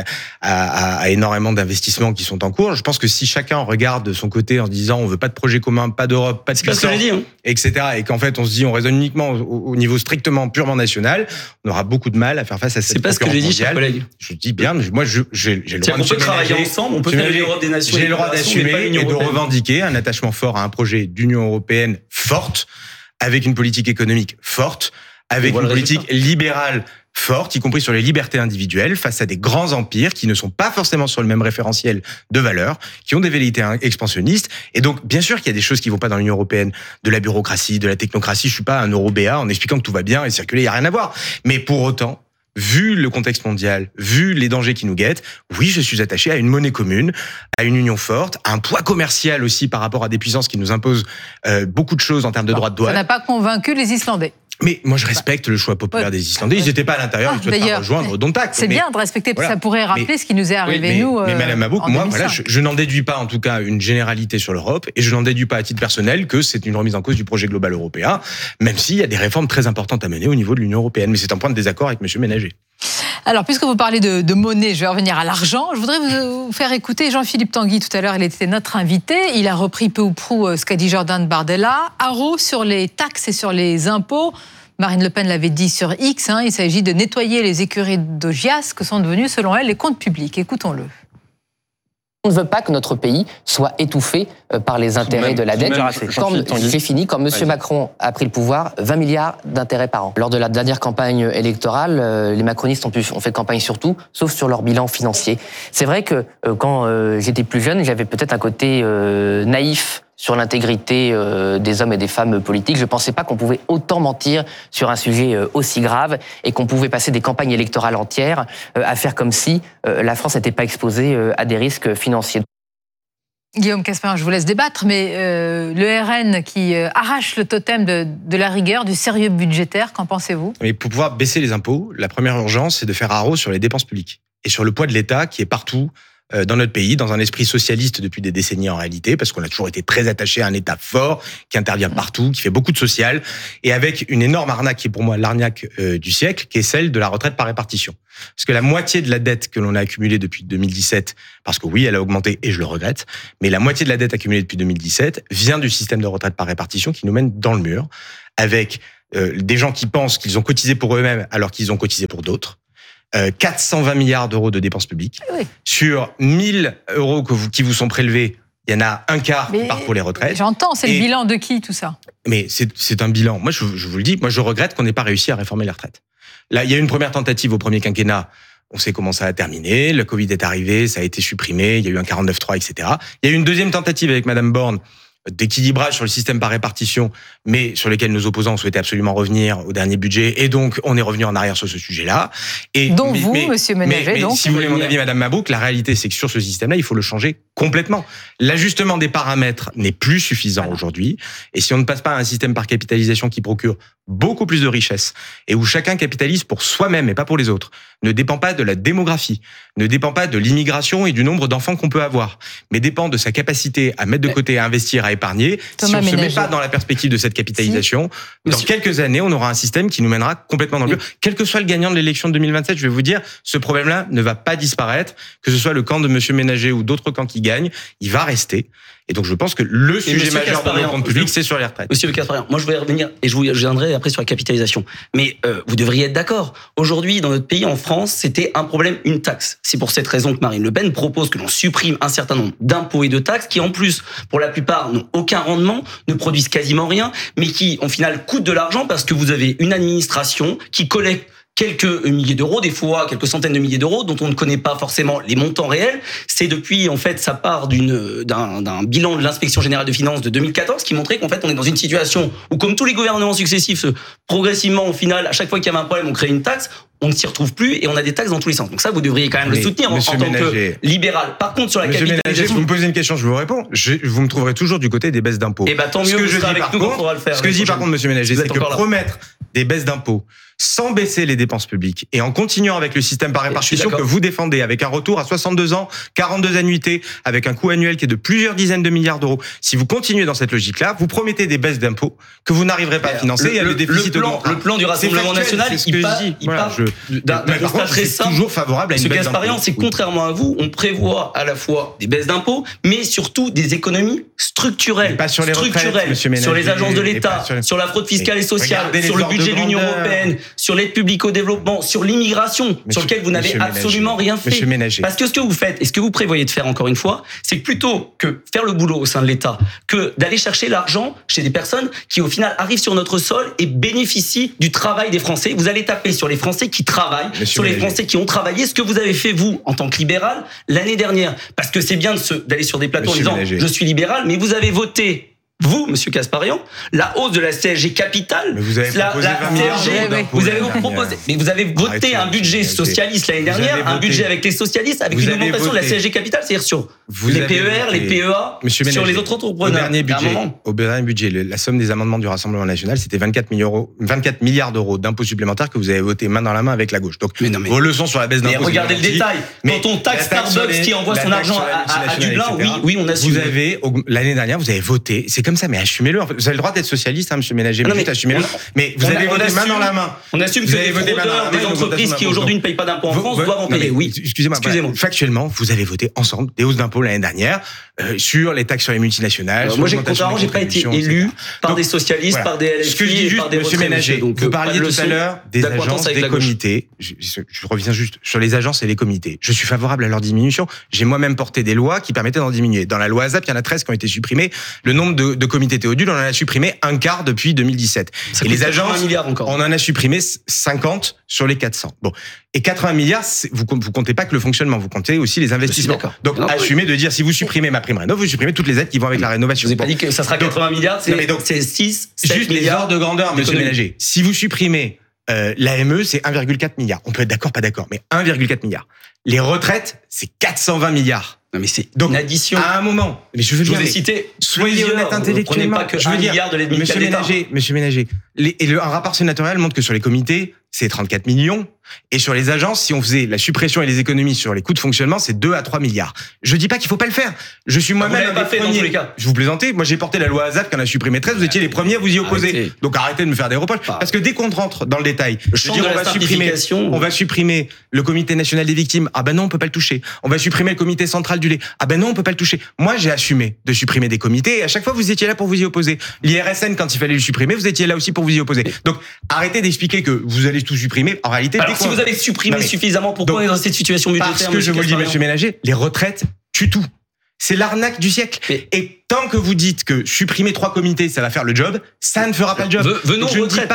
a énormément d'investissements qui sont en cours. Je pense que si chacun regarde de son côté en se disant on veut pas de projet commun, pas d'Europe, pas de puissance, etc., et qu'en fait on se dit on raisonne uniquement au niveau strictement purement national, on aura beaucoup de mal à faire face à cette concurrence mondiale. C'est pas ce que j'ai dit, cher collègue. Je dis bien, moi j'ai le droit de travailler ensemble, on peut faire l'Europe des nations. J'ai le droit d'assumer et de revendiquer un attachement fort à un projet d'Union européenne forte, avec une politique économique forte, avec une politique libérale forte, y compris sur les libertés individuelles, face à des grands empires qui ne sont pas forcément sur le même référentiel de valeurs, qui ont des velléités expansionnistes. Et donc, bien sûr qu'il y a des choses qui vont pas dans l'Union européenne, de la bureaucratie, de la technocratie. Je suis pas un eurobéa en expliquant que tout va bien et circuler, il y a rien à voir. Mais pour autant, vu le contexte mondial, vu les dangers qui nous guettent, oui, je suis attaché à une monnaie commune, à une union forte, à un poids commercial aussi par rapport à des puissances qui nous imposent beaucoup de choses en termes de droits de douane. Ça n'a pas convaincu les Islandais. Mais moi, je respecte le choix populaire des Islandais. Ils n'étaient pas à l'intérieur, ils souhaitent pas rejoindre Dontac. C'est bien de respecter, parce que ça pourrait rappeler ce qui nous est arrivé, nous, mais Madame Mabrouk, moi, voilà, je n'en déduis pas, en tout cas, une généralité sur l'Europe, et je n'en déduis pas à titre personnel que c'est une remise en cause du projet global européen, même s'il y a des réformes très importantes à mener au niveau de l'Union européenne. Mais c'est un point de désaccord avec M. Ménager. Alors, puisque vous parlez de monnaie, je vais revenir à l'argent. Je voudrais vous faire écouter Jean-Philippe Tanguy. Tout à l'heure, il était notre invité. Il a repris peu ou prou ce qu'a dit Jordan Bardella. Haro sur les taxes et sur les impôts. Marine Le Pen l'avait dit sur X, il s'agit de nettoyer les écuries d'Augias que sont devenus, selon elle, les comptes publics. Écoutons-le. On ne veut pas que notre pays soit étouffé par les intérêts de la dette. J'ai fini. Quand M. Macron a pris le pouvoir, 20 milliards d'intérêts par an. Lors de la dernière campagne électorale, les macronistes ont fait campagne sur tout, sauf sur leur bilan financier. C'est vrai que quand j'étais plus jeune, j'avais peut-être un côté naïf sur l'intégrité des hommes et des femmes politiques. Je ne pensais pas qu'on pouvait autant mentir sur un sujet aussi grave et qu'on pouvait passer des campagnes électorales entières à faire comme si la France n'était pas exposée à des risques financiers. Guillaume Casperin, je vous laisse débattre, mais le RN qui arrache le totem de la rigueur, du sérieux budgétaire, qu'en pensez-vous ? Mais pour pouvoir baisser les impôts, la première urgence, c'est de faire haro sur les dépenses publiques et sur le poids de l'État qui est partout dans notre pays, dans un esprit socialiste depuis des décennies en réalité, parce qu'on a toujours été très attaché à un État fort, qui intervient partout, qui fait beaucoup de social, et avec une énorme arnaque qui est pour moi l'arnaque du siècle, qui est celle de la retraite par répartition. Parce que la moitié de la dette que l'on a accumulée depuis 2017, parce que oui, elle a augmenté et je le regrette, mais la moitié de la dette accumulée depuis 2017 vient du système de retraite par répartition qui nous mène dans le mur, avec des gens qui pensent qu'ils ont cotisé pour eux-mêmes alors qu'ils ont cotisé pour d'autres. 420 milliards d'euros de dépenses publiques. Oui. Sur 1000 euros qui vous sont prélevés, il y en a un quart qui part pour les retraites. J'entends, c'est le bilan de qui tout ça ? Mais c'est un bilan. Moi, je vous le dis, moi je regrette qu'on n'ait pas réussi à réformer les retraites. Là, il y a eu une première tentative au premier quinquennat. On sait comment ça a terminé. Le Covid est arrivé, ça a été supprimé. Il y a eu un 49.3, etc. Il y a eu une deuxième tentative avec Madame Borne d'équilibrage sur le système par répartition, mais sur lequel nos opposants souhaitaient absolument revenir au dernier budget, et donc on est revenu en arrière sur ce sujet-là. Et Monsieur Ménager, donc. Si vous voulez mon avis, Madame Mabrouk, la réalité, c'est que sur ce système-là, il faut le changer complètement. L'ajustement des paramètres n'est plus suffisant aujourd'hui, et si on ne passe pas à un système par capitalisation qui procure beaucoup plus de richesses, et où chacun capitalise pour soi-même et pas pour les autres, ne dépend pas de la démographie, ne dépend pas de l'immigration et du nombre d'enfants qu'on peut avoir, mais dépend de sa capacité à mettre de côté, à investir, à épargner. Si on ne se met pas dans la perspective de cette capitalisation, dans quelques années, on aura un système qui nous mènera complètement dans le mur. Quel que soit le gagnant de l'élection de 2027, je vais vous dire, ce problème-là ne va pas disparaître, que ce soit le camp de M. Ménager ou d'autres camps qui gagnent, il va rester. Et donc je pense que le sujet majeur de nos comptes publics, c'est sur les retraites. Monsieur Casperin, moi je vais revenir et je viendrai après sur la capitalisation. Mais vous devriez être d'accord. Aujourd'hui, dans notre pays, en France, c'était un problème, une taxe. C'est pour cette raison que Marine Le Pen propose que l'on supprime un certain nombre d'impôts et de taxes qui, en plus, pour la plupart, n'ont aucun rendement, ne produisent quasiment rien, mais qui, au final, coûtent de l'argent parce que vous avez une administration qui collecte quelques milliers d'euros, des fois quelques centaines de milliers d'euros, dont on ne connaît pas forcément les montants réels. C'est depuis, en fait, ça part d'un bilan de l'inspection générale de finances de 2014 qui montrait qu'en fait, on est dans une situation où, comme tous les gouvernements successifs, progressivement, au final, à chaque fois qu'il y avait un problème, on crée une taxe. On ne s'y retrouve plus et on a des taxes dans tous les sens. Donc ça, vous devriez quand même le soutenir en tant que libéral. Par contre, sur la capitalisation... Ménager, vous me posez une question, je vous réponds. Vous me trouverez toujours du côté des baisses d'impôts. Et tant mieux, vous serez avec nous quand on va le faire. Ce que je dis par contre, monsieur Ménager, c'est que promettre des baisses d'impôts sans baisser les dépenses publiques et en continuant avec le système par répartition que vous défendez, avec un retour à 62 ans, 42 annuités, avec un coût annuel qui est de plusieurs dizaines de milliards d'euros. Si vous continuez dans cette logique-là, vous promettez des baisses d'impôts que vous n'arriverez pas à financer et le déficit augmentera. Le plan du Rassemblement national, il part d'un constat très simple. Toujours favorable à une baisse d'impôts. C'est contrairement à vous, on prévoit à la fois des baisses d'impôts, mais surtout des économies structurelles. Pas sur les retraites, monsieur Ménager, sur les agences de l'État, sur la fraude fiscale et sociale, sur le budget de l'Union européenne, sur l'aide publique au développement, sur l'immigration, sur lequel vous n'avez absolument rien fait. Parce que ce que vous faites, et ce que vous prévoyez de faire encore une fois, c'est que plutôt que faire le boulot au sein de l'État, que d'aller chercher l'argent chez des personnes qui au final arrivent sur notre sol et bénéficient du travail des Français, vous allez taper sur les Français qui travaillent, sur les Français qui ont travaillé, ce que vous avez fait vous, en tant que libéral, l'année dernière. Parce que c'est bien d'aller sur des plateaux en disant « je suis libéral », mais vous avez voté... Vous, Monsieur Casparian, la hausse de la CSG capitale, mais vous avez proposé 20 milliards mais vous avez voté un budget socialiste l'année dernière, un budget avec les socialistes, avec une augmentation de la CSG capitale, c'est-à-dire sur les PER, les PEA, sur les autres entrepreneurs. Au dernier budget, la somme des amendements du Rassemblement national, c'était 24 milliards d'euros d'impôts supplémentaires que vous avez voté main dans la main avec la gauche. Donc, vos leçons sur la baisse d'impôts. Mais regardez le détail. Quand on taxe Starbucks qui envoie son argent à Dublin, oui, on assume. L'année dernière, vous avez voté, c'est comme ça, mais assumez-le. En fait, vous avez le droit d'être socialiste, hein, monsieur Ménager, mais juste assumez-le. Mais vous avez voté main dans la main. On assume que les fraudeurs des entreprises qui aujourd'hui ne payent pas d'impôts en France doivent en payer. Oui. Excusez-moi. Factuellement, vous avez voté ensemble des hausses d'impôts l'année dernière sur les taxes sur les multinationales. Moi, contrairement, j'ai pas été élu par des socialistes, par des LFI, ce que je dis juste, monsieur Ménager, vous parliez tout à l'heure des agences, des comités. Je reviens juste sur les agences et les comités. Je suis favorable à leur diminution. J'ai moi-même porté des lois qui permettaient d'en diminuer. Dans la loi ASAP, il y en a 13 qui ont été supprimés. Le nombre de comités Théodule, on en a supprimé un quart depuis 2017. Et les agences, on en a supprimé 50 sur les 400. Bon. Et 80 milliards, vous comptez pas que le fonctionnement, vous comptez aussi les investissements. Donc, assumez de dire, si vous supprimez ma prime rénov, vous supprimez toutes les aides qui vont avec la rénovation. Je vous ai pas dit que ça sera 80 milliards, c'est 6, 7 juste milliards. Les ordres de grandeur, monsieur Ménager. Si vous supprimez l'AME, c'est 1,4 milliard. On peut être d'accord, pas d'accord, mais 1,4 milliard. Les retraites, c'est 420 milliard. Non, mais c'est une addition. À un moment. Mais je veux vous ai cité. Soyez honnête intellectuellement. Prenez pas que 1 milliard de l'aide médicale d'État. Monsieur Ménager. Un rapport sénatorial montre que sur les comités, c'est 34 millions. Et sur les agences, si on faisait la suppression et les économies sur les coûts de fonctionnement, c'est 2 à 3 milliards. Je dis pas qu'il faut pas le faire. Je suis moi-même un des premiers. Je vous plaisantais. Moi, j'ai porté la loi ASAP qui en a supprimé 13. Vous étiez les premiers à vous y opposer. Donc arrêtez de me faire des reproches. Parce que dès qu'on rentre dans le détail, on va supprimer le comité national des victimes. Ah ben non, on peut pas le toucher. On va supprimer le comité central du lait. Ah ben non, on peut pas le toucher. Moi, j'ai assumé de supprimer des comités et à chaque fois, vous étiez là pour vous y opposer. L'IRSN, quand il fallait le supprimer, vous étiez là aussi pour vous y opposer. Donc, arrêtez d'expliquer que vous allez tout supprimer. En réalité, si vous avez supprimé suffisamment, pourquoi on est dans cette situation budgétaire? Parce que je vous le dis, monsieur Ménager, les retraites tuent tout. C'est l'arnaque du siècle. Et tant que vous dites que supprimer 3 comités, ça va faire le job, ça ne fera pas le job. Venons aux retraites.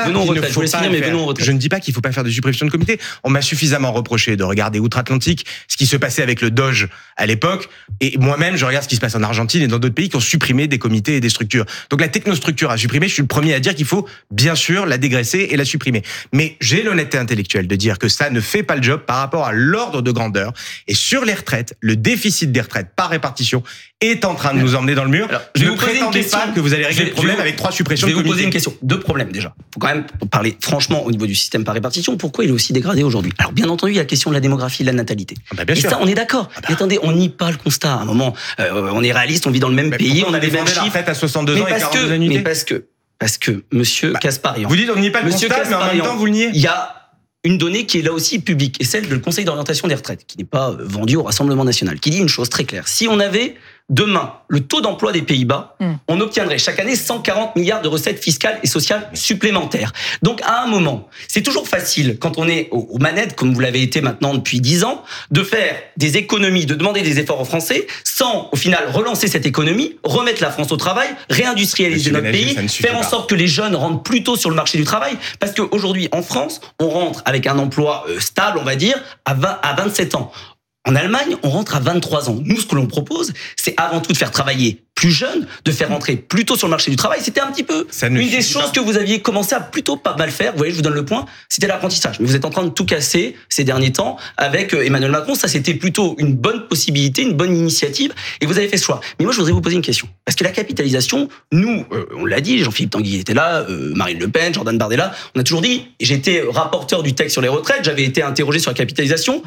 Je ne dis pas qu'il ne faut pas faire de suppression de comités. On m'a suffisamment reproché de regarder outre-Atlantique ce qui se passait avec le Doge à l'époque. Et moi-même, je regarde ce qui se passe en Argentine et dans d'autres pays qui ont supprimé des comités et des structures. Donc la technostructure à supprimer, je suis le premier à dire qu'il faut bien sûr la dégraisser et la supprimer. Mais j'ai l'honnêteté intellectuelle de dire que ça ne fait pas le job par rapport à l'ordre de grandeur. Et sur les retraites, le déficit des retraites par répartition est en train de nous emmener dans le mur. Alors, je vais vous poser une question. Pas que vous allez régler le problème avec 3 suppressions de comités. Je vais vous poser une question. 2 problèmes déjà. Il faut quand même parler franchement au niveau du système par répartition. Pourquoi il est aussi dégradé aujourd'hui? Alors bien entendu, il y a la question de la démographie, de la natalité. Bien sûr. Ça, on est d'accord. Mais attendez, on nie pas le constat. À un moment, on est réaliste, on vit dans le même pays, on a les mêmes chiffres. La retraite à 62 ans et 42 annuités. Mais parce que Monsieur Kasparian. Vous dites on nie pas le constat, mais en même temps vous le niez. Il y a une donnée qui est là aussi publique, et celle du Conseil d'orientation des retraites, qui n'est pas vendue au Rassemblement national, qui dit une chose très claire. Si on avait demain le taux d'emploi des Pays-Bas, on obtiendrait chaque année 140 milliards de recettes fiscales et sociales supplémentaires. Donc à un moment, c'est toujours facile, quand on est aux manettes, comme vous l'avez été maintenant depuis 10 ans, de faire des économies, de demander des efforts aux Français, sans au final relancer cette économie, remettre la France au travail, réindustrialiser notre pays, faire en sorte que les jeunes rentrent plus tôt sur le marché du travail, parce qu'aujourd'hui en France, on rentre avec un emploi stable, on va dire, à 27 ans. En Allemagne, on rentre à 23 ans. Nous, ce que l'on propose, c'est avant tout de faire travailler plus jeunes, de faire rentrer plus tôt sur le marché du travail. C'était un petit peu une des choses que vous aviez commencé à plutôt pas mal faire. Vous voyez, je vous donne le point. C'était l'apprentissage. Mais vous êtes en train de tout casser ces derniers temps avec Emmanuel Macron. Ça, c'était plutôt une bonne possibilité, une bonne initiative. Et vous avez fait ce choix. Mais moi, je voudrais vous poser une question. Parce que la capitalisation, nous, on l'a dit, Jean-Philippe Tanguy était là, Marine Le Pen, Jordan Bardella, on a toujours dit, j'étais rapporteur du texte sur les retraites, j'avais été interrogé sur la capitalisation,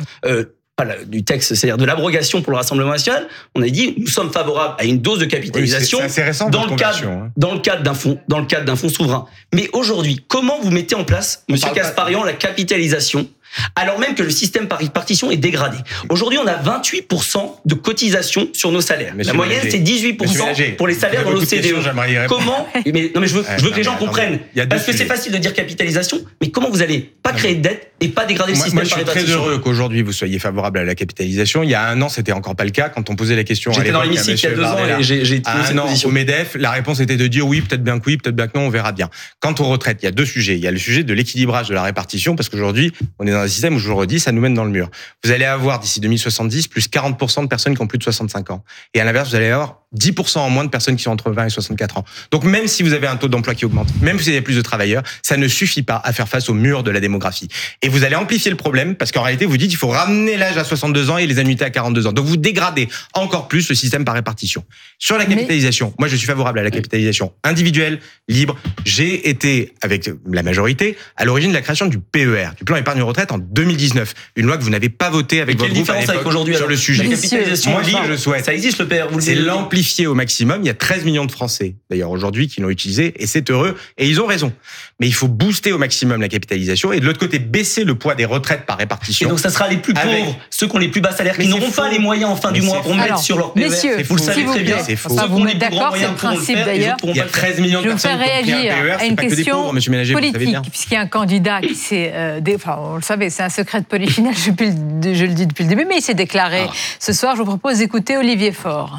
du texte, c'est-à-dire de l'abrogation pour le Rassemblement national, on a dit nous sommes favorables à une dose de capitalisation dans le cadre d'un fonds souverain. Mais aujourd'hui, comment vous mettez en place, Monsieur Kasparian, la capitalisation alors même que le système par répartition est dégradé? Aujourd'hui, on a 28% de cotisation sur nos salaires. La moyenne, c'est 18% pour les salaires dans l'OCDE. Comment? Mais non, mais je veux que les gens comprennent. Parce que c'est facile de dire capitalisation, mais comment vous allez pas créer de dette et pas dégrader le système par répartition? Je suis très heureux qu'aujourd'hui vous soyez favorable à la capitalisation. Il y a un an, c'était encore pas le cas. Quand on posait la question, j'étais dans l'hémicycle il y a 2 ans et j'ai à un an au MEDEF, la réponse était de dire oui, peut-être bien que oui, peut-être bien que non, on verra bien. Quant aux retraites, il y a 2 sujets. Il y a le sujet de l'équilibrage de la répartition, parce qu'aujourd'hui, on est dans un système où, je vous le redis, ça nous mène dans le mur. Vous allez avoir d'ici 2070 plus 40% de personnes qui ont plus de 65 ans. Et à l'inverse, vous allez avoir 10% en moins de personnes qui sont entre 20 et 64 ans. Donc même si vous avez un taux d'emploi qui augmente, même si vous avez plus de travailleurs, ça ne suffit pas à faire face au mur de la démographie. Et vous allez amplifier le problème, parce qu'en réalité, vous dites il faut ramener l'âge à 62 ans et les annuités à 42 ans. Donc vous dégradez encore plus le système par répartition. Sur la capitalisation, moi je suis favorable à la capitalisation individuelle, libre. J'ai été, avec la majorité, à l'origine de la création du PER, du plan épargne retraite, retraites en 2019. Une loi que vous n'avez pas votée avec votre groupe à l'époque sur le sujet. Moi, je souhaite. Ça existe, le PR. C'est l'amplifier au maximum. Il y a 13 millions de Français, d'ailleurs, aujourd'hui, qui l'ont utilisé, et c'est heureux, et ils ont raison. Mais il faut booster au maximum la capitalisation, et de l'autre côté, baisser le poids des retraites par répartition. Et donc, ça sera les plus pauvres, ceux qui ont les plus bas salaires, qui n'auront pas les moyens en fin du mois pour mettre sur leur PER. Messieurs, vous le savez très bien. C'est faux. Vous mettez d'accord, c'est le principe d'ailleurs. Il y a 13 millions de personnes qui ont pris un PER, à une question politique, puisqu'il y a un candidat qui s'est, on le savait, c'est un secret de polichinelle, je le dis depuis le début, mais il s'est déclaré ce soir. Je vous propose d'écouter Olivier Faure.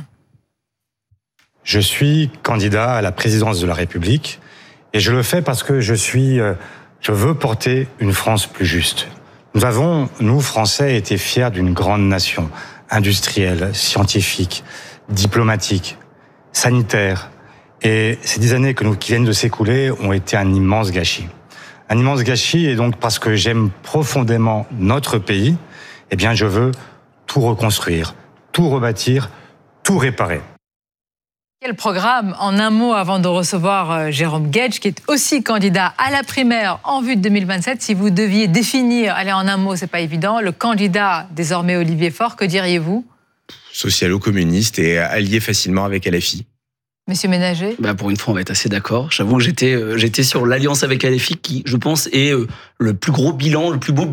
Je suis candidat à la présidence de la République et je le fais parce que je veux porter une France plus juste. Nous avons, nous Français, été fiers d'une grande nation, industrielle, scientifique, diplomatique, sanitaire. Et ces 10 années qui viennent de s'écouler ont été un immense gâchis. Un immense gâchis, et donc parce que j'aime profondément notre pays, eh bien je veux tout reconstruire, tout rebâtir, tout réparer. Quel programme, en un mot, avant de recevoir Jérôme Guedj, qui est aussi candidat à la primaire en vue de 2027. Si vous deviez définir, allez, en un mot, c'est pas évident, le candidat désormais Olivier Faure, que diriez-vous ? Socialo-communiste et allié facilement avec LFI. Monsieur Ménager ? Pour une fois, on va être assez d'accord. J'avoue que j'étais sur l'alliance avec LFI qui, je pense, est le plus beau bilan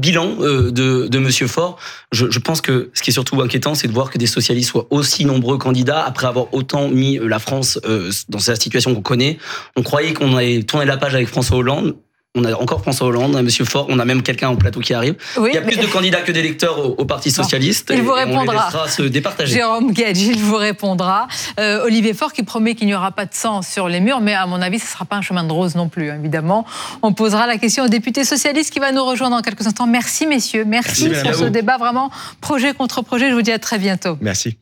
de Monsieur Faure. Je pense que ce qui est surtout inquiétant, c'est de voir que des socialistes soient aussi nombreux candidats après avoir autant mis la France dans cette situation qu'on connaît. On croyait qu'on allait tourner la page avec François Hollande. On a encore François Hollande, Monsieur Faure, on a même quelqu'un en plateau qui arrive. Oui, il y a plus de candidats que d'électeurs au Parti Socialiste. Il vous répondra. On les laissera se départager. Jérôme Guedj, il vous répondra. Olivier Faure qui promet qu'il n'y aura pas de sang sur les murs, mais à mon avis, ce ne sera pas un chemin de rose non plus, évidemment. On posera la question au député socialiste qui va nous rejoindre dans quelques instants. Merci, messieurs. Merci pour ce débat, vraiment projet contre projet. Je vous dis à très bientôt. Merci.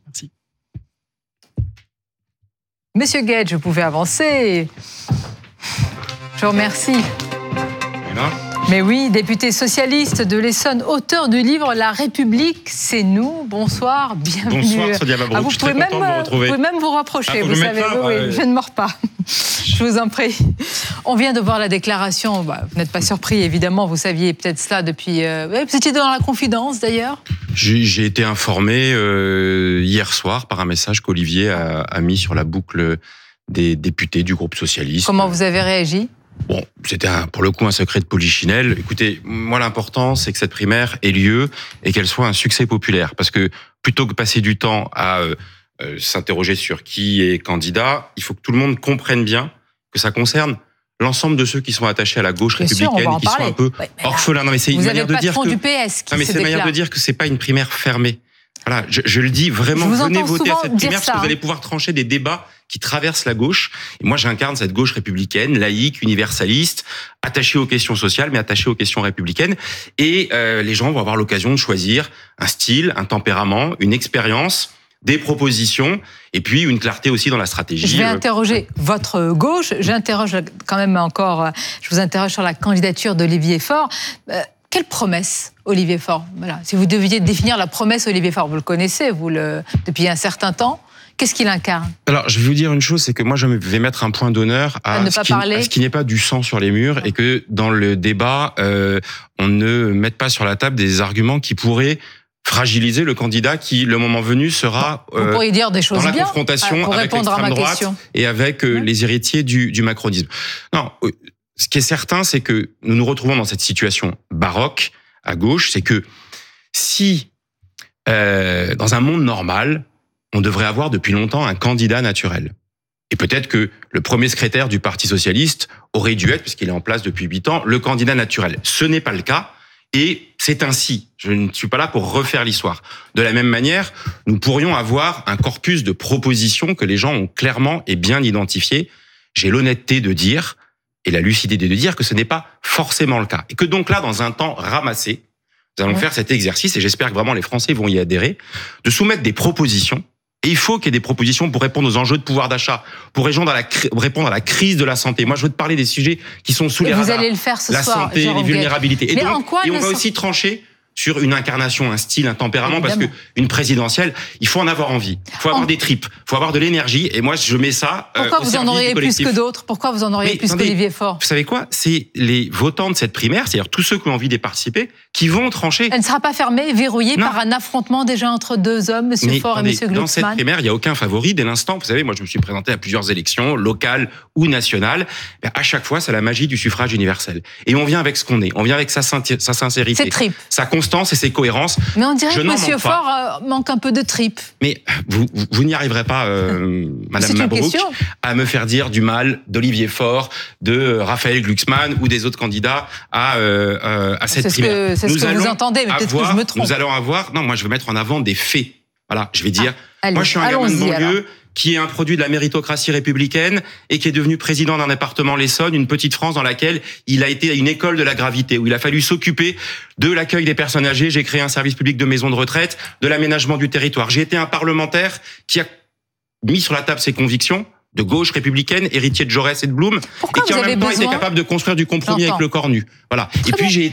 Monsieur Guedj, vous pouvez avancer. Je vous remercie. Mais oui, député socialiste de l'Essonne, auteur du livre La République, c'est nous. Bonsoir, bienvenue. Bonsoir, Sonia Mabrouk, je suis très content de vous retrouver. Vous pouvez même vous rapprocher, vous savez. Oui, je ne mords pas. Je vous en prie. On vient de voir la déclaration. Vous n'êtes pas surpris, évidemment. Vous saviez peut-être cela depuis... Vous étiez dans la confidence, d'ailleurs. J'ai été informé hier soir par un message qu'Olivier a mis sur la boucle des députés du groupe socialiste. Comment vous avez réagi ? Bon, c'était pour le coup un secret de polichinelle. Écoutez, moi l'important c'est que cette primaire ait lieu et qu'elle soit un succès populaire. Parce que plutôt que passer du temps à s'interroger sur qui est candidat, il faut que tout le monde comprenne bien que ça concerne l'ensemble de ceux qui sont attachés à la gauche républicaine et qui sont un peu orphelins. Non mais c'est une manière de dire que... du PS qui non mais c'est une manière de dire que c'est pas une primaire fermée. Voilà, je le dis vraiment, venez voter à cette primaire parce que vous allez pouvoir trancher des débats qui traversent la gauche. Et moi, j'incarne cette gauche républicaine, laïque, universaliste, attachée aux questions sociales, mais attachée aux questions républicaines. Et les gens vont avoir l'occasion de choisir un style, un tempérament, une expérience, des propositions, et puis une clarté aussi dans la stratégie. Je vais interroger votre gauche. J'interroge quand même encore, je vous interroge sur la candidature d'Olivier Faure. Quelle promesse, Olivier Faure ? Voilà. Si vous deviez définir la promesse Olivier Faure, vous le connaissez, depuis un certain temps. Qu'est-ce qu'il incarne ? Alors, je vais vous dire une chose, c'est que moi, je vais mettre un point d'honneur à ce qui n'est pas du sang sur les murs et que dans le débat, on ne mette pas sur la table des arguments qui pourraient fragiliser le candidat qui, le moment venu, sera vous pourriez dire des choses dans la bien, confrontation avec l'extrême droite et avec les héritiers du macronisme. Non, ce qui est certain, c'est que nous nous retrouvons dans cette situation baroque à gauche, c'est que si, dans un monde normal, on devrait avoir depuis longtemps un candidat naturel. Et peut-être que le premier secrétaire du Parti socialiste aurait dû être, puisqu'il est en place depuis 8 ans, le candidat naturel. Ce n'est pas le cas, et c'est ainsi. Je ne suis pas là pour refaire l'histoire. De la même manière, nous pourrions avoir un corpus de propositions que les gens ont clairement et bien identifiées. J'ai l'honnêteté de dire, et la lucidité de dire, que ce n'est pas forcément le cas. Et que donc là, dans un temps ramassé, nous allons faire cet exercice, et j'espère que vraiment les Français vont y adhérer, de soumettre des propositions. Et il faut qu'il y ait des propositions pour répondre aux enjeux de pouvoir d'achat, pour répondre à la crise de la santé. Moi, je veux te parler des sujets qui sont sous les radars. Vous allez le faire ce soir, la santé, les vulnérabilités. Et donc, on va aussi trancher sur une incarnation, un style, un tempérament, évidemment. Parce qu'une présidentielle, il faut en avoir envie. Il faut avoir des tripes, il faut avoir de l'énergie. Et moi, je mets ça Pourquoi vous en auriez plus que d'autres ? Pourquoi vous en auriez plus qu'Olivier Faure ? Vous savez quoi ? C'est les votants de cette primaire, c'est-à-dire tous ceux qui ont envie d'y participer, qui vont trancher. Elle ne sera pas fermée, verrouillée par un affrontement déjà entre deux hommes, M. Faure et M. Glucksmann. Dans cette primaire, il n'y a aucun favori. Dès l'instant, vous savez, moi, je me suis présenté à plusieurs élections, locales ou nationales. À chaque fois, c'est la magie du suffrage universel. Et on vient avec ce qu'on est. On vient avec sa sincérité, sa constance et ses cohérences. Mais on dirait que M. Faure manque un peu de tripes. Mais vous n'y arriverez pas, Madame Mabrouk, à me faire dire du mal d'Olivier Faure, de Raphaël Glucksmann ou des autres candidats à cette primaire. C'est ce que vous entendez, mais peut-être que je me trompe. Nous allons avoir... Non, moi, je veux mettre en avant des faits. Voilà, je vais dire... moi, je suis un gamin de banlieue qui est un produit de la méritocratie républicaine et qui est devenu président d'un département, l'Essonne, une petite France dans laquelle il a été à une école de la gravité, où il a fallu s'occuper de l'accueil des personnes âgées. J'ai créé un service public de maisons de retraite, de l'aménagement du territoire. J'ai été un parlementaire qui a mis sur la table ses convictions, de gauche républicaine, héritier de Jaurès et de Blum, et qui en même temps était capable de construire du compromis avec le corps nu. Voilà. Et puis j'ai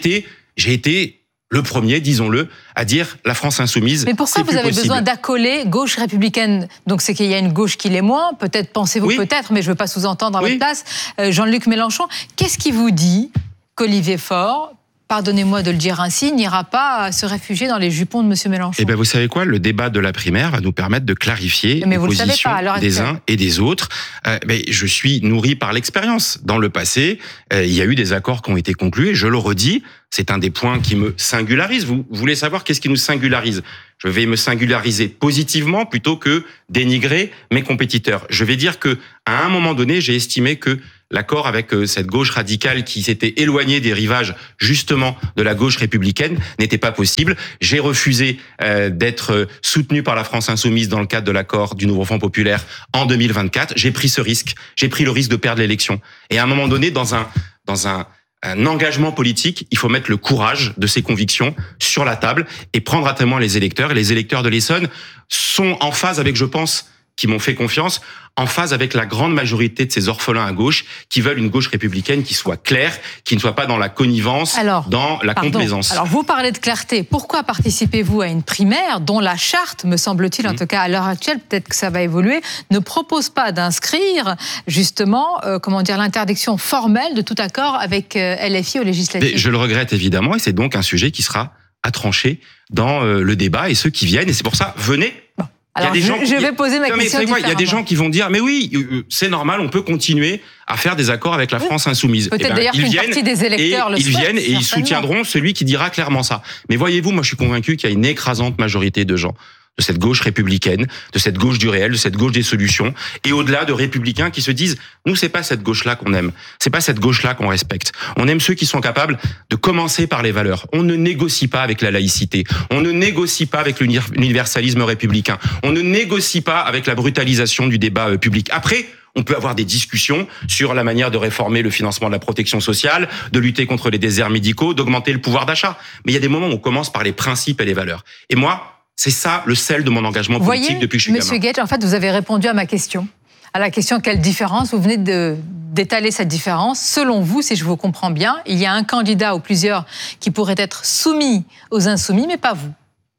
été le premier, disons-le, à dire la France insoumise. Mais pourquoi vous avez besoin d'accoler gauche républicaine ? Donc c'est qu'il y a une gauche qui l'est moins, peut-être pensez-vous, peut-être, mais je ne veux pas sous-entendre à votre place. Jean-Luc Mélenchon, qu'est-ce qui vous dit qu'Olivier Faure, pardonnez-moi de le dire ainsi, n'ira pas se réfugier dans les jupons de M. Mélenchon ? Eh bien, vous savez quoi ? Le débat de la primaire va nous permettre de clarifier les positions des uns et des autres. Mais je suis nourri par l'expérience. Dans le passé, il y a eu des accords qui ont été conclus, et je le redis, c'est un des points qui me singularise. Vous voulez savoir qu'est-ce qui nous singularise ? Je vais me singulariser positivement plutôt que dénigrer mes compétiteurs. Je vais dire que, à un moment donné, j'ai estimé que l'accord avec cette gauche radicale qui s'était éloignée des rivages, justement, de la gauche républicaine n'était pas possible. J'ai refusé d'être soutenu par la France insoumise dans le cadre de l'accord du Nouveau Front populaire en 2024. J'ai pris ce risque. J'ai pris le risque de perdre l'élection. Et à un moment donné, dans un engagement politique, il faut mettre le courage de ses convictions sur la table et prendre à témoin les électeurs. Et les électeurs de l'Essonne sont en phase avec, je pense, qui m'ont fait confiance, en phase avec la grande majorité de ces orphelins à gauche qui veulent une gauche républicaine qui soit claire, qui ne soit pas dans la connivence, dans la complaisance. Alors, vous parlez de clarté. Pourquoi participez-vous à une primaire dont la charte, me semble-t-il, en tout cas à l'heure actuelle, peut-être que ça va évoluer, ne propose pas d'inscrire, justement, l'interdiction formelle de tout accord avec LFI aux législatives ? Je le regrette évidemment, et c'est donc un sujet qui sera à trancher dans le débat, et ceux qui viennent, et c'est pour ça, venez. Alors, je vais poser ma question différemment. Il y a des gens qui vont dire, mais oui, c'est normal, on peut continuer à faire des accords avec la France insoumise. Peut-être d'ailleurs qu'une partie des électeurs le souhaitent. Ils viennent et ils soutiendront celui qui dira clairement ça. Mais voyez-vous, moi je suis convaincu qu'il y a une écrasante majorité de gens, de cette gauche républicaine, de cette gauche du réel, de cette gauche des solutions, et au-delà de républicains qui se disent, nous c'est pas cette gauche-là qu'on aime, c'est pas cette gauche-là qu'on respecte. On aime ceux qui sont capables de commencer par les valeurs. On ne négocie pas avec la laïcité, on ne négocie pas avec l'universalisme républicain, on ne négocie pas avec la brutalisation du débat public. Après, on peut avoir des discussions sur la manière de réformer le financement de la protection sociale, de lutter contre les déserts médicaux, d'augmenter le pouvoir d'achat. Mais il y a des moments où on commence par les principes et les valeurs. Et moi, c'est ça le sel de mon engagement politique depuis que je suis gamin. Monsieur Guedj, en fait, vous avez répondu à ma question. À la question, quelle différence ? Vous venez d'étaler cette différence. Selon vous, si je vous comprends bien, il y a un candidat ou plusieurs qui pourraient être soumis aux insoumis, mais pas vous.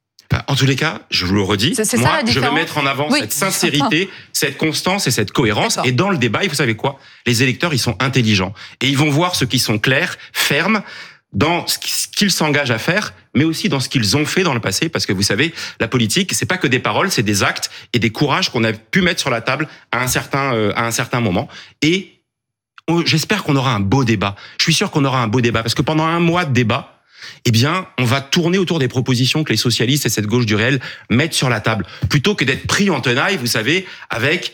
En tous les cas, je vous le redis, moi, je vais mettre en avant cette sincérité, cette constance et cette cohérence. Et dans le débat, vous savez quoi ? Les électeurs, ils sont intelligents. Et ils vont voir ceux qui sont clairs, fermes, dans ce qu'ils s'engagent à faire, mais aussi dans ce qu'ils ont fait dans le passé, parce que vous savez, la politique, c'est pas que des paroles, c'est des actes et des courages qu'on a pu mettre sur la table à un certain moment. Et j'espère qu'on aura un beau débat. Je suis sûr qu'on aura un beau débat, parce que pendant un mois de débat, eh bien, on va tourner autour des propositions que les socialistes et cette gauche du réel mettent sur la table, plutôt que d'être pris en tenaille, vous savez, avec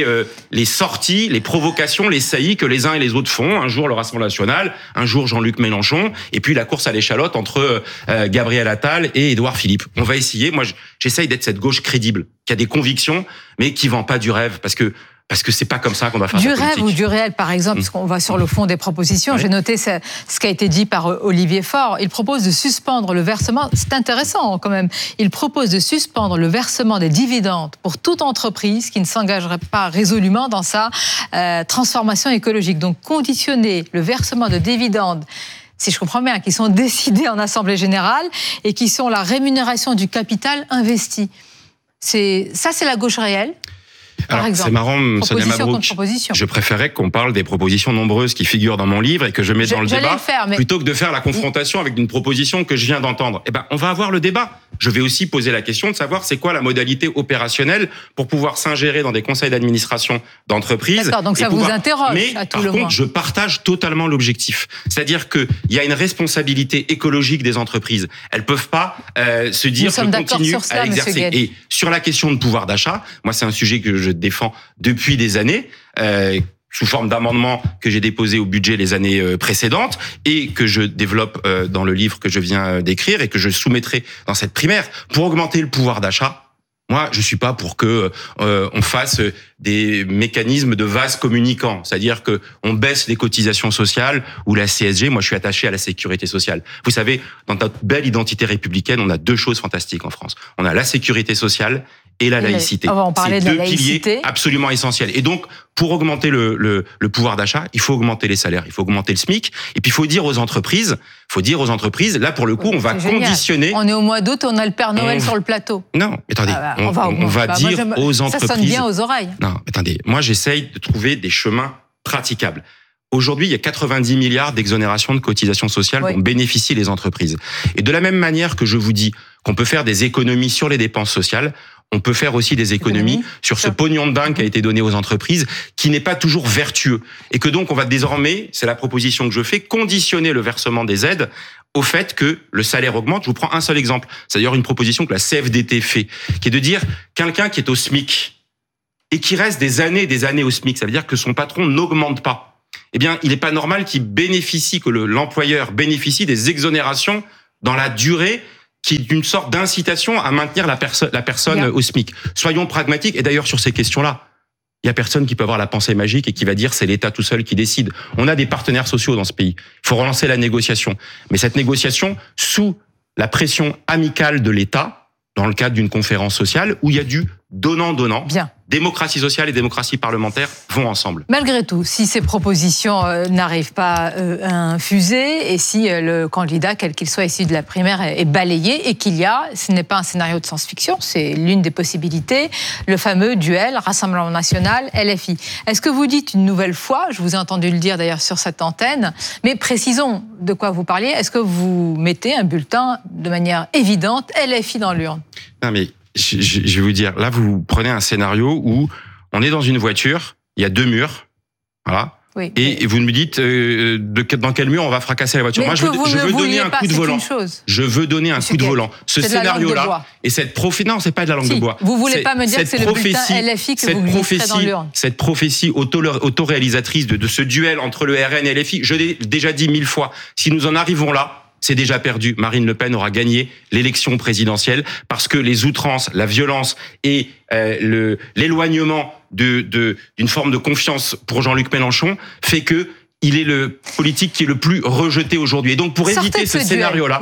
les sorties, les provocations, les saillies que les uns et les autres font. Un jour le Rassemblement national, un jour Jean-Luc Mélenchon, et puis la course à l'échalote entre Gabriel Attal et Édouard Philippe. On va essayer. Moi, j'essaye d'être cette gauche crédible, qui a des convictions, mais qui vend pas du rêve, parce que c'est pas comme ça qu'on va faire du la politique. Du rêve ou du réel, par exemple, parce qu'on va sur le fond des propositions. J'ai noté ce qui a été dit par Olivier Faure. Il propose de suspendre le versement, c'est intéressant quand même, il propose de suspendre le versement des dividendes pour toute entreprise qui ne s'engagerait pas résolument dans sa transformation écologique. Donc conditionner le versement de dividendes si je comprends bien, qui sont décidées en Assemblée générale et qui sont la rémunération du capital investi. C'est la gauche réelle. Alors, c'est marrant, Sonia Mabrouk, je préférais qu'on parle des propositions nombreuses qui figurent dans mon livre et que je mets dans le débat, plutôt que de faire la confrontation avec une proposition que je viens d'entendre. Eh ben, on va avoir le débat. Je vais aussi poser la question de savoir c'est quoi la modalité opérationnelle pour pouvoir s'ingérer dans des conseils d'administration d'entreprises. D'accord, donc ça vous interroge à tout le monde. Mais par contre, je partage totalement l'objectif. C'est-à-dire qu'il y a une responsabilité écologique des entreprises. Elles peuvent pas se dire je continue à exercer. Et sur la question de pouvoir d'achat, moi c'est un sujet que je défends depuis des années, sous forme d'amendements que j'ai déposés au budget les années précédentes et que je développe dans le livre que je viens d'écrire et que je soumettrai dans cette primaire pour augmenter le pouvoir d'achat. Moi, je suis pas pour que on fasse des mécanismes de vase communicants, c'est-à-dire que on baisse les cotisations sociales ou la CSG. Moi, je suis attaché à la sécurité sociale. Vous savez, dans notre belle identité républicaine, on a deux choses fantastiques en France. On a la sécurité sociale et la laïcité. C'est deux piliers absolument essentiels. Et donc, pour augmenter le pouvoir d'achat, il faut augmenter les salaires, il faut augmenter le SMIC. Et puis, il faut dire aux entreprises, là, pour le coup, on va conditionner. On est au mois d'août, on a le Père Noël sur le plateau. Non, attendez, on va dire aux entreprises. Ça sonne bien aux oreilles. Non, attendez, moi, j'essaye de trouver des chemins praticables. Aujourd'hui, il y a 90 milliards d'exonérations de cotisations sociales dont bénéficient les entreprises. Et de la même manière que je vous dis qu'on peut faire des économies sur les dépenses sociales, on peut faire aussi des économies sur ce pognon de dingue qui a été donné aux entreprises, qui n'est pas toujours vertueux. Et que donc, on va désormais, c'est la proposition que je fais, conditionner le versement des aides au fait que le salaire augmente. Je vous prends un seul exemple. C'est d'ailleurs une proposition que la CFDT fait, qui est de dire, quelqu'un qui est au SMIC et qui reste des années au SMIC, ça veut dire que son patron n'augmente pas. Eh bien, il n'est pas normal que l'employeur bénéficie des exonérations dans la durée qui est une sorte d'incitation à maintenir la personne au SMIC. Soyons pragmatiques. Et d'ailleurs, sur ces questions-là, il y a personne qui peut avoir la pensée magique et qui va dire c'est l'État tout seul qui décide. On a des partenaires sociaux dans ce pays. Il faut relancer la négociation. Mais cette négociation, sous la pression amicale de l'État, dans le cadre d'une conférence sociale, où il y a du donnant-donnant. Bien. Démocratie sociale et démocratie parlementaire vont ensemble. Malgré tout, si ces propositions n'arrivent pas à infuser et si le candidat, quel qu'il soit issu de la primaire, est balayé et ce n'est pas un scénario de science-fiction, c'est l'une des possibilités, le fameux duel Rassemblement National, LFI. Est-ce que vous dites une nouvelle fois, je vous ai entendu le dire d'ailleurs sur cette antenne, mais précisons de quoi vous parliez, est-ce que vous mettez un bulletin de manière évidente LFI dans l'urne ? Non mais je vais vous dire, là, vous prenez un scénario où on est dans une voiture, il y a deux murs, voilà, et vous me dites dans quel mur on va fracasser la voiture. Mais moi, je veux donner un coup de volant. Je veux donner un coup de volant. Ce scénario-là, et non, c'est pas de la langue de bois. Vous voulez pas me dire que c'est le bulletin LFI que vous glisserez dans l'urne. Cette prophétie autoréalisatrice de ce duel entre le RN et LFI, je l'ai déjà dit 1000 fois, si nous en arrivons là, c'est déjà perdu. Marine Le Pen aura gagné l'élection présidentielle parce que les outrances, la violence et l'éloignement d'une forme de confiance pour Jean-Luc Mélenchon fait que il est le politique qui est le plus rejeté aujourd'hui. Et donc, pour éviter ce scénario-là,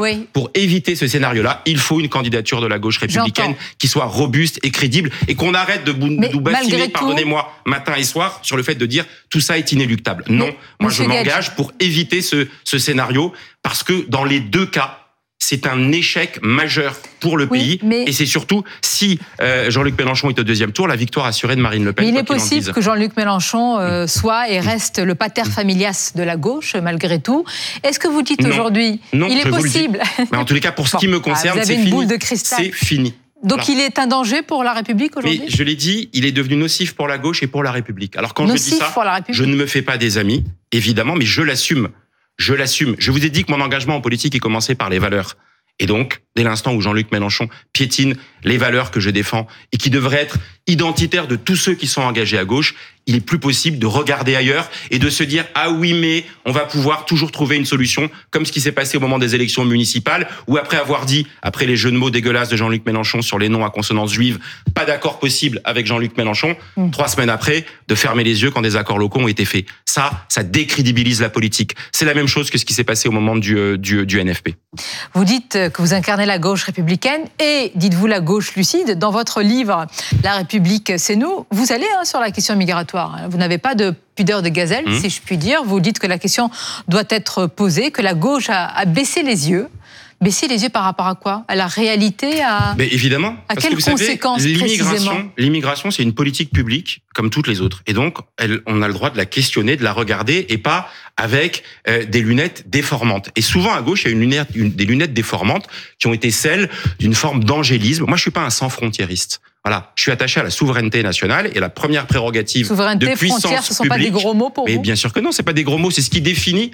il faut une candidature de la gauche républicaine qui soit robuste et crédible et qu'on arrête de nous bassiner, pardonnez-moi, matin et soir, sur le fait de dire tout ça est inéluctable. Non, moi je m'engage pour éviter ce scénario parce que dans les deux cas, c'est un échec majeur pour le pays. Et c'est surtout, si Jean-Luc Mélenchon est au deuxième tour, la victoire assurée de Marine Le Pen. Mais il est possible que Jean-Luc Mélenchon soit et reste le pater familias de la gauche, malgré tout. Est-ce que vous dites aujourd'hui, il est possible Mais en tous les cas, pour ce qui me concerne, c'est fini. Boule de cristal. C'est fini. Donc il est un danger pour la République aujourd'hui ? Mais je l'ai dit, il est devenu nocif pour la gauche et pour la République. Alors quand je dis ça, je ne me fais pas des amis, évidemment, mais je l'assume. Je l'assume. Je vous ai dit que mon engagement en politique est commencé par les valeurs. Et donc, dès l'instant où Jean-Luc Mélenchon piétine les valeurs que je défends et qui devraient être identitaires de tous ceux qui sont engagés à gauche, il est plus possible de regarder ailleurs et de se dire « Ah oui, mais on va pouvoir toujours trouver une solution », comme ce qui s'est passé au moment des élections municipales, où après avoir dit, après les jeux de mots dégueulasses de Jean-Luc Mélenchon sur les noms à consonance juive, pas d'accord possible avec Jean-Luc Mélenchon, 3 semaines après, de fermer les yeux quand des accords locaux ont été faits. Ça décrédibilise la politique. C'est la même chose que ce qui s'est passé au moment du NFP. Vous dites que vous incarnez la gauche républicaine et, dites-vous, la gauche lucide. Dans votre livre « La République, c'est nous », vous allez sur la question migratoire. Vous n'avez pas de pudeur de gazelle, si je puis dire. Vous dites que la question doit être posée, que la gauche a baissé les yeux. Baisser les yeux par rapport à quoi? À la réalité? Mais évidemment. À quelles conséquences précisément? L'immigration, c'est une politique publique comme toutes les autres. Et donc, on a le droit de la questionner, de la regarder, et pas avec des lunettes déformantes. Et souvent, à gauche, il y a des lunettes déformantes qui ont été celles d'une forme d'angélisme. Moi, je suis pas un sans-frontiériste. Voilà, je suis attaché à la souveraineté nationale et la première prérogative de puissance frontières, ce ne sont publique, pas des gros mots pour vous? Mais bien sûr que non, c'est pas des gros mots, c'est ce qui définit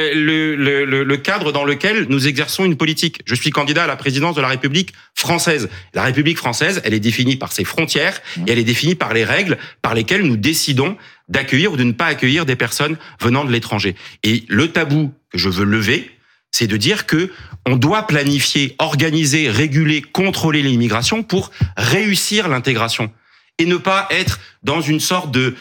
le cadre dans lequel nous exerçons une politique. Je suis candidat à la présidence de la République française. La République française, elle est définie par ses frontières et elle est définie par les règles par lesquelles nous décidons d'accueillir ou de ne pas accueillir des personnes venant de l'étranger. Et le tabou que je veux lever, c'est de dire que on doit planifier, organiser, réguler, contrôler l'immigration pour réussir l'intégration et ne pas être dans une sorte de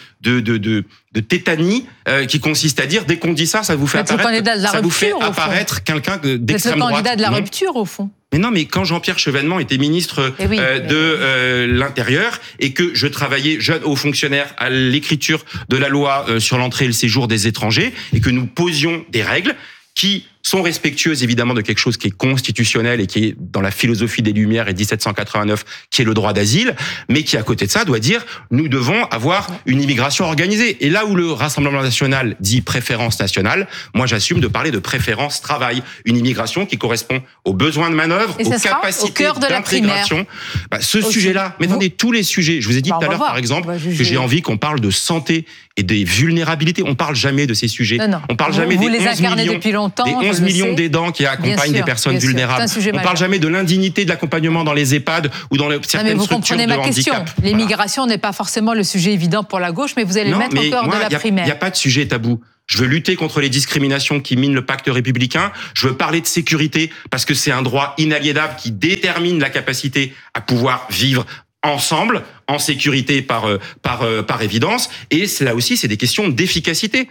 tétanie qui consiste à dire dès qu'on dit ça vous fait apparaître quelqu'un d'extrême droite. C'est le candidat de la rupture au fond. Mais non, mais quand Jean-Pierre Chevènement était ministre de l'Intérieur et que je travaillais jeune haut fonctionnaire à l'écriture de la loi sur l'entrée et le séjour des étrangers et que nous posions des règles qui sont respectueuses évidemment de quelque chose qui est constitutionnel et qui est dans la philosophie des Lumières et 1789, qui est le droit d'asile, mais qui à côté de ça doit dire nous devons avoir une immigration organisée. Et là où le Rassemblement national dit préférence nationale, moi j'assume de parler de préférence travail, une immigration qui correspond aux besoins de manœuvre, aux capacités d'intégration. Ce sujet-là, mais attendez, tous les sujets, je vous ai dit tout à l'heure par exemple que j'ai envie qu'on parle de santé et des vulnérabilités. On parle jamais de ces sujets. Non. On parle jamais des 11 millions d'aidants qui accompagnent des personnes vulnérables. On parle jamais de l'indignité de l'accompagnement dans les EHPAD ou dans certaines structures de handicap. L'immigration n'est pas forcément le sujet évident pour la gauche, mais vous allez le mettre au cœur de la primaire. Il n'y a pas de sujet tabou. Je veux lutter contre les discriminations qui minent le pacte républicain. Je veux parler de sécurité parce que c'est un droit inaliénable qui détermine la capacité à pouvoir vivre ensemble, en sécurité par évidence. Et là aussi, c'est des questions d'efficacité.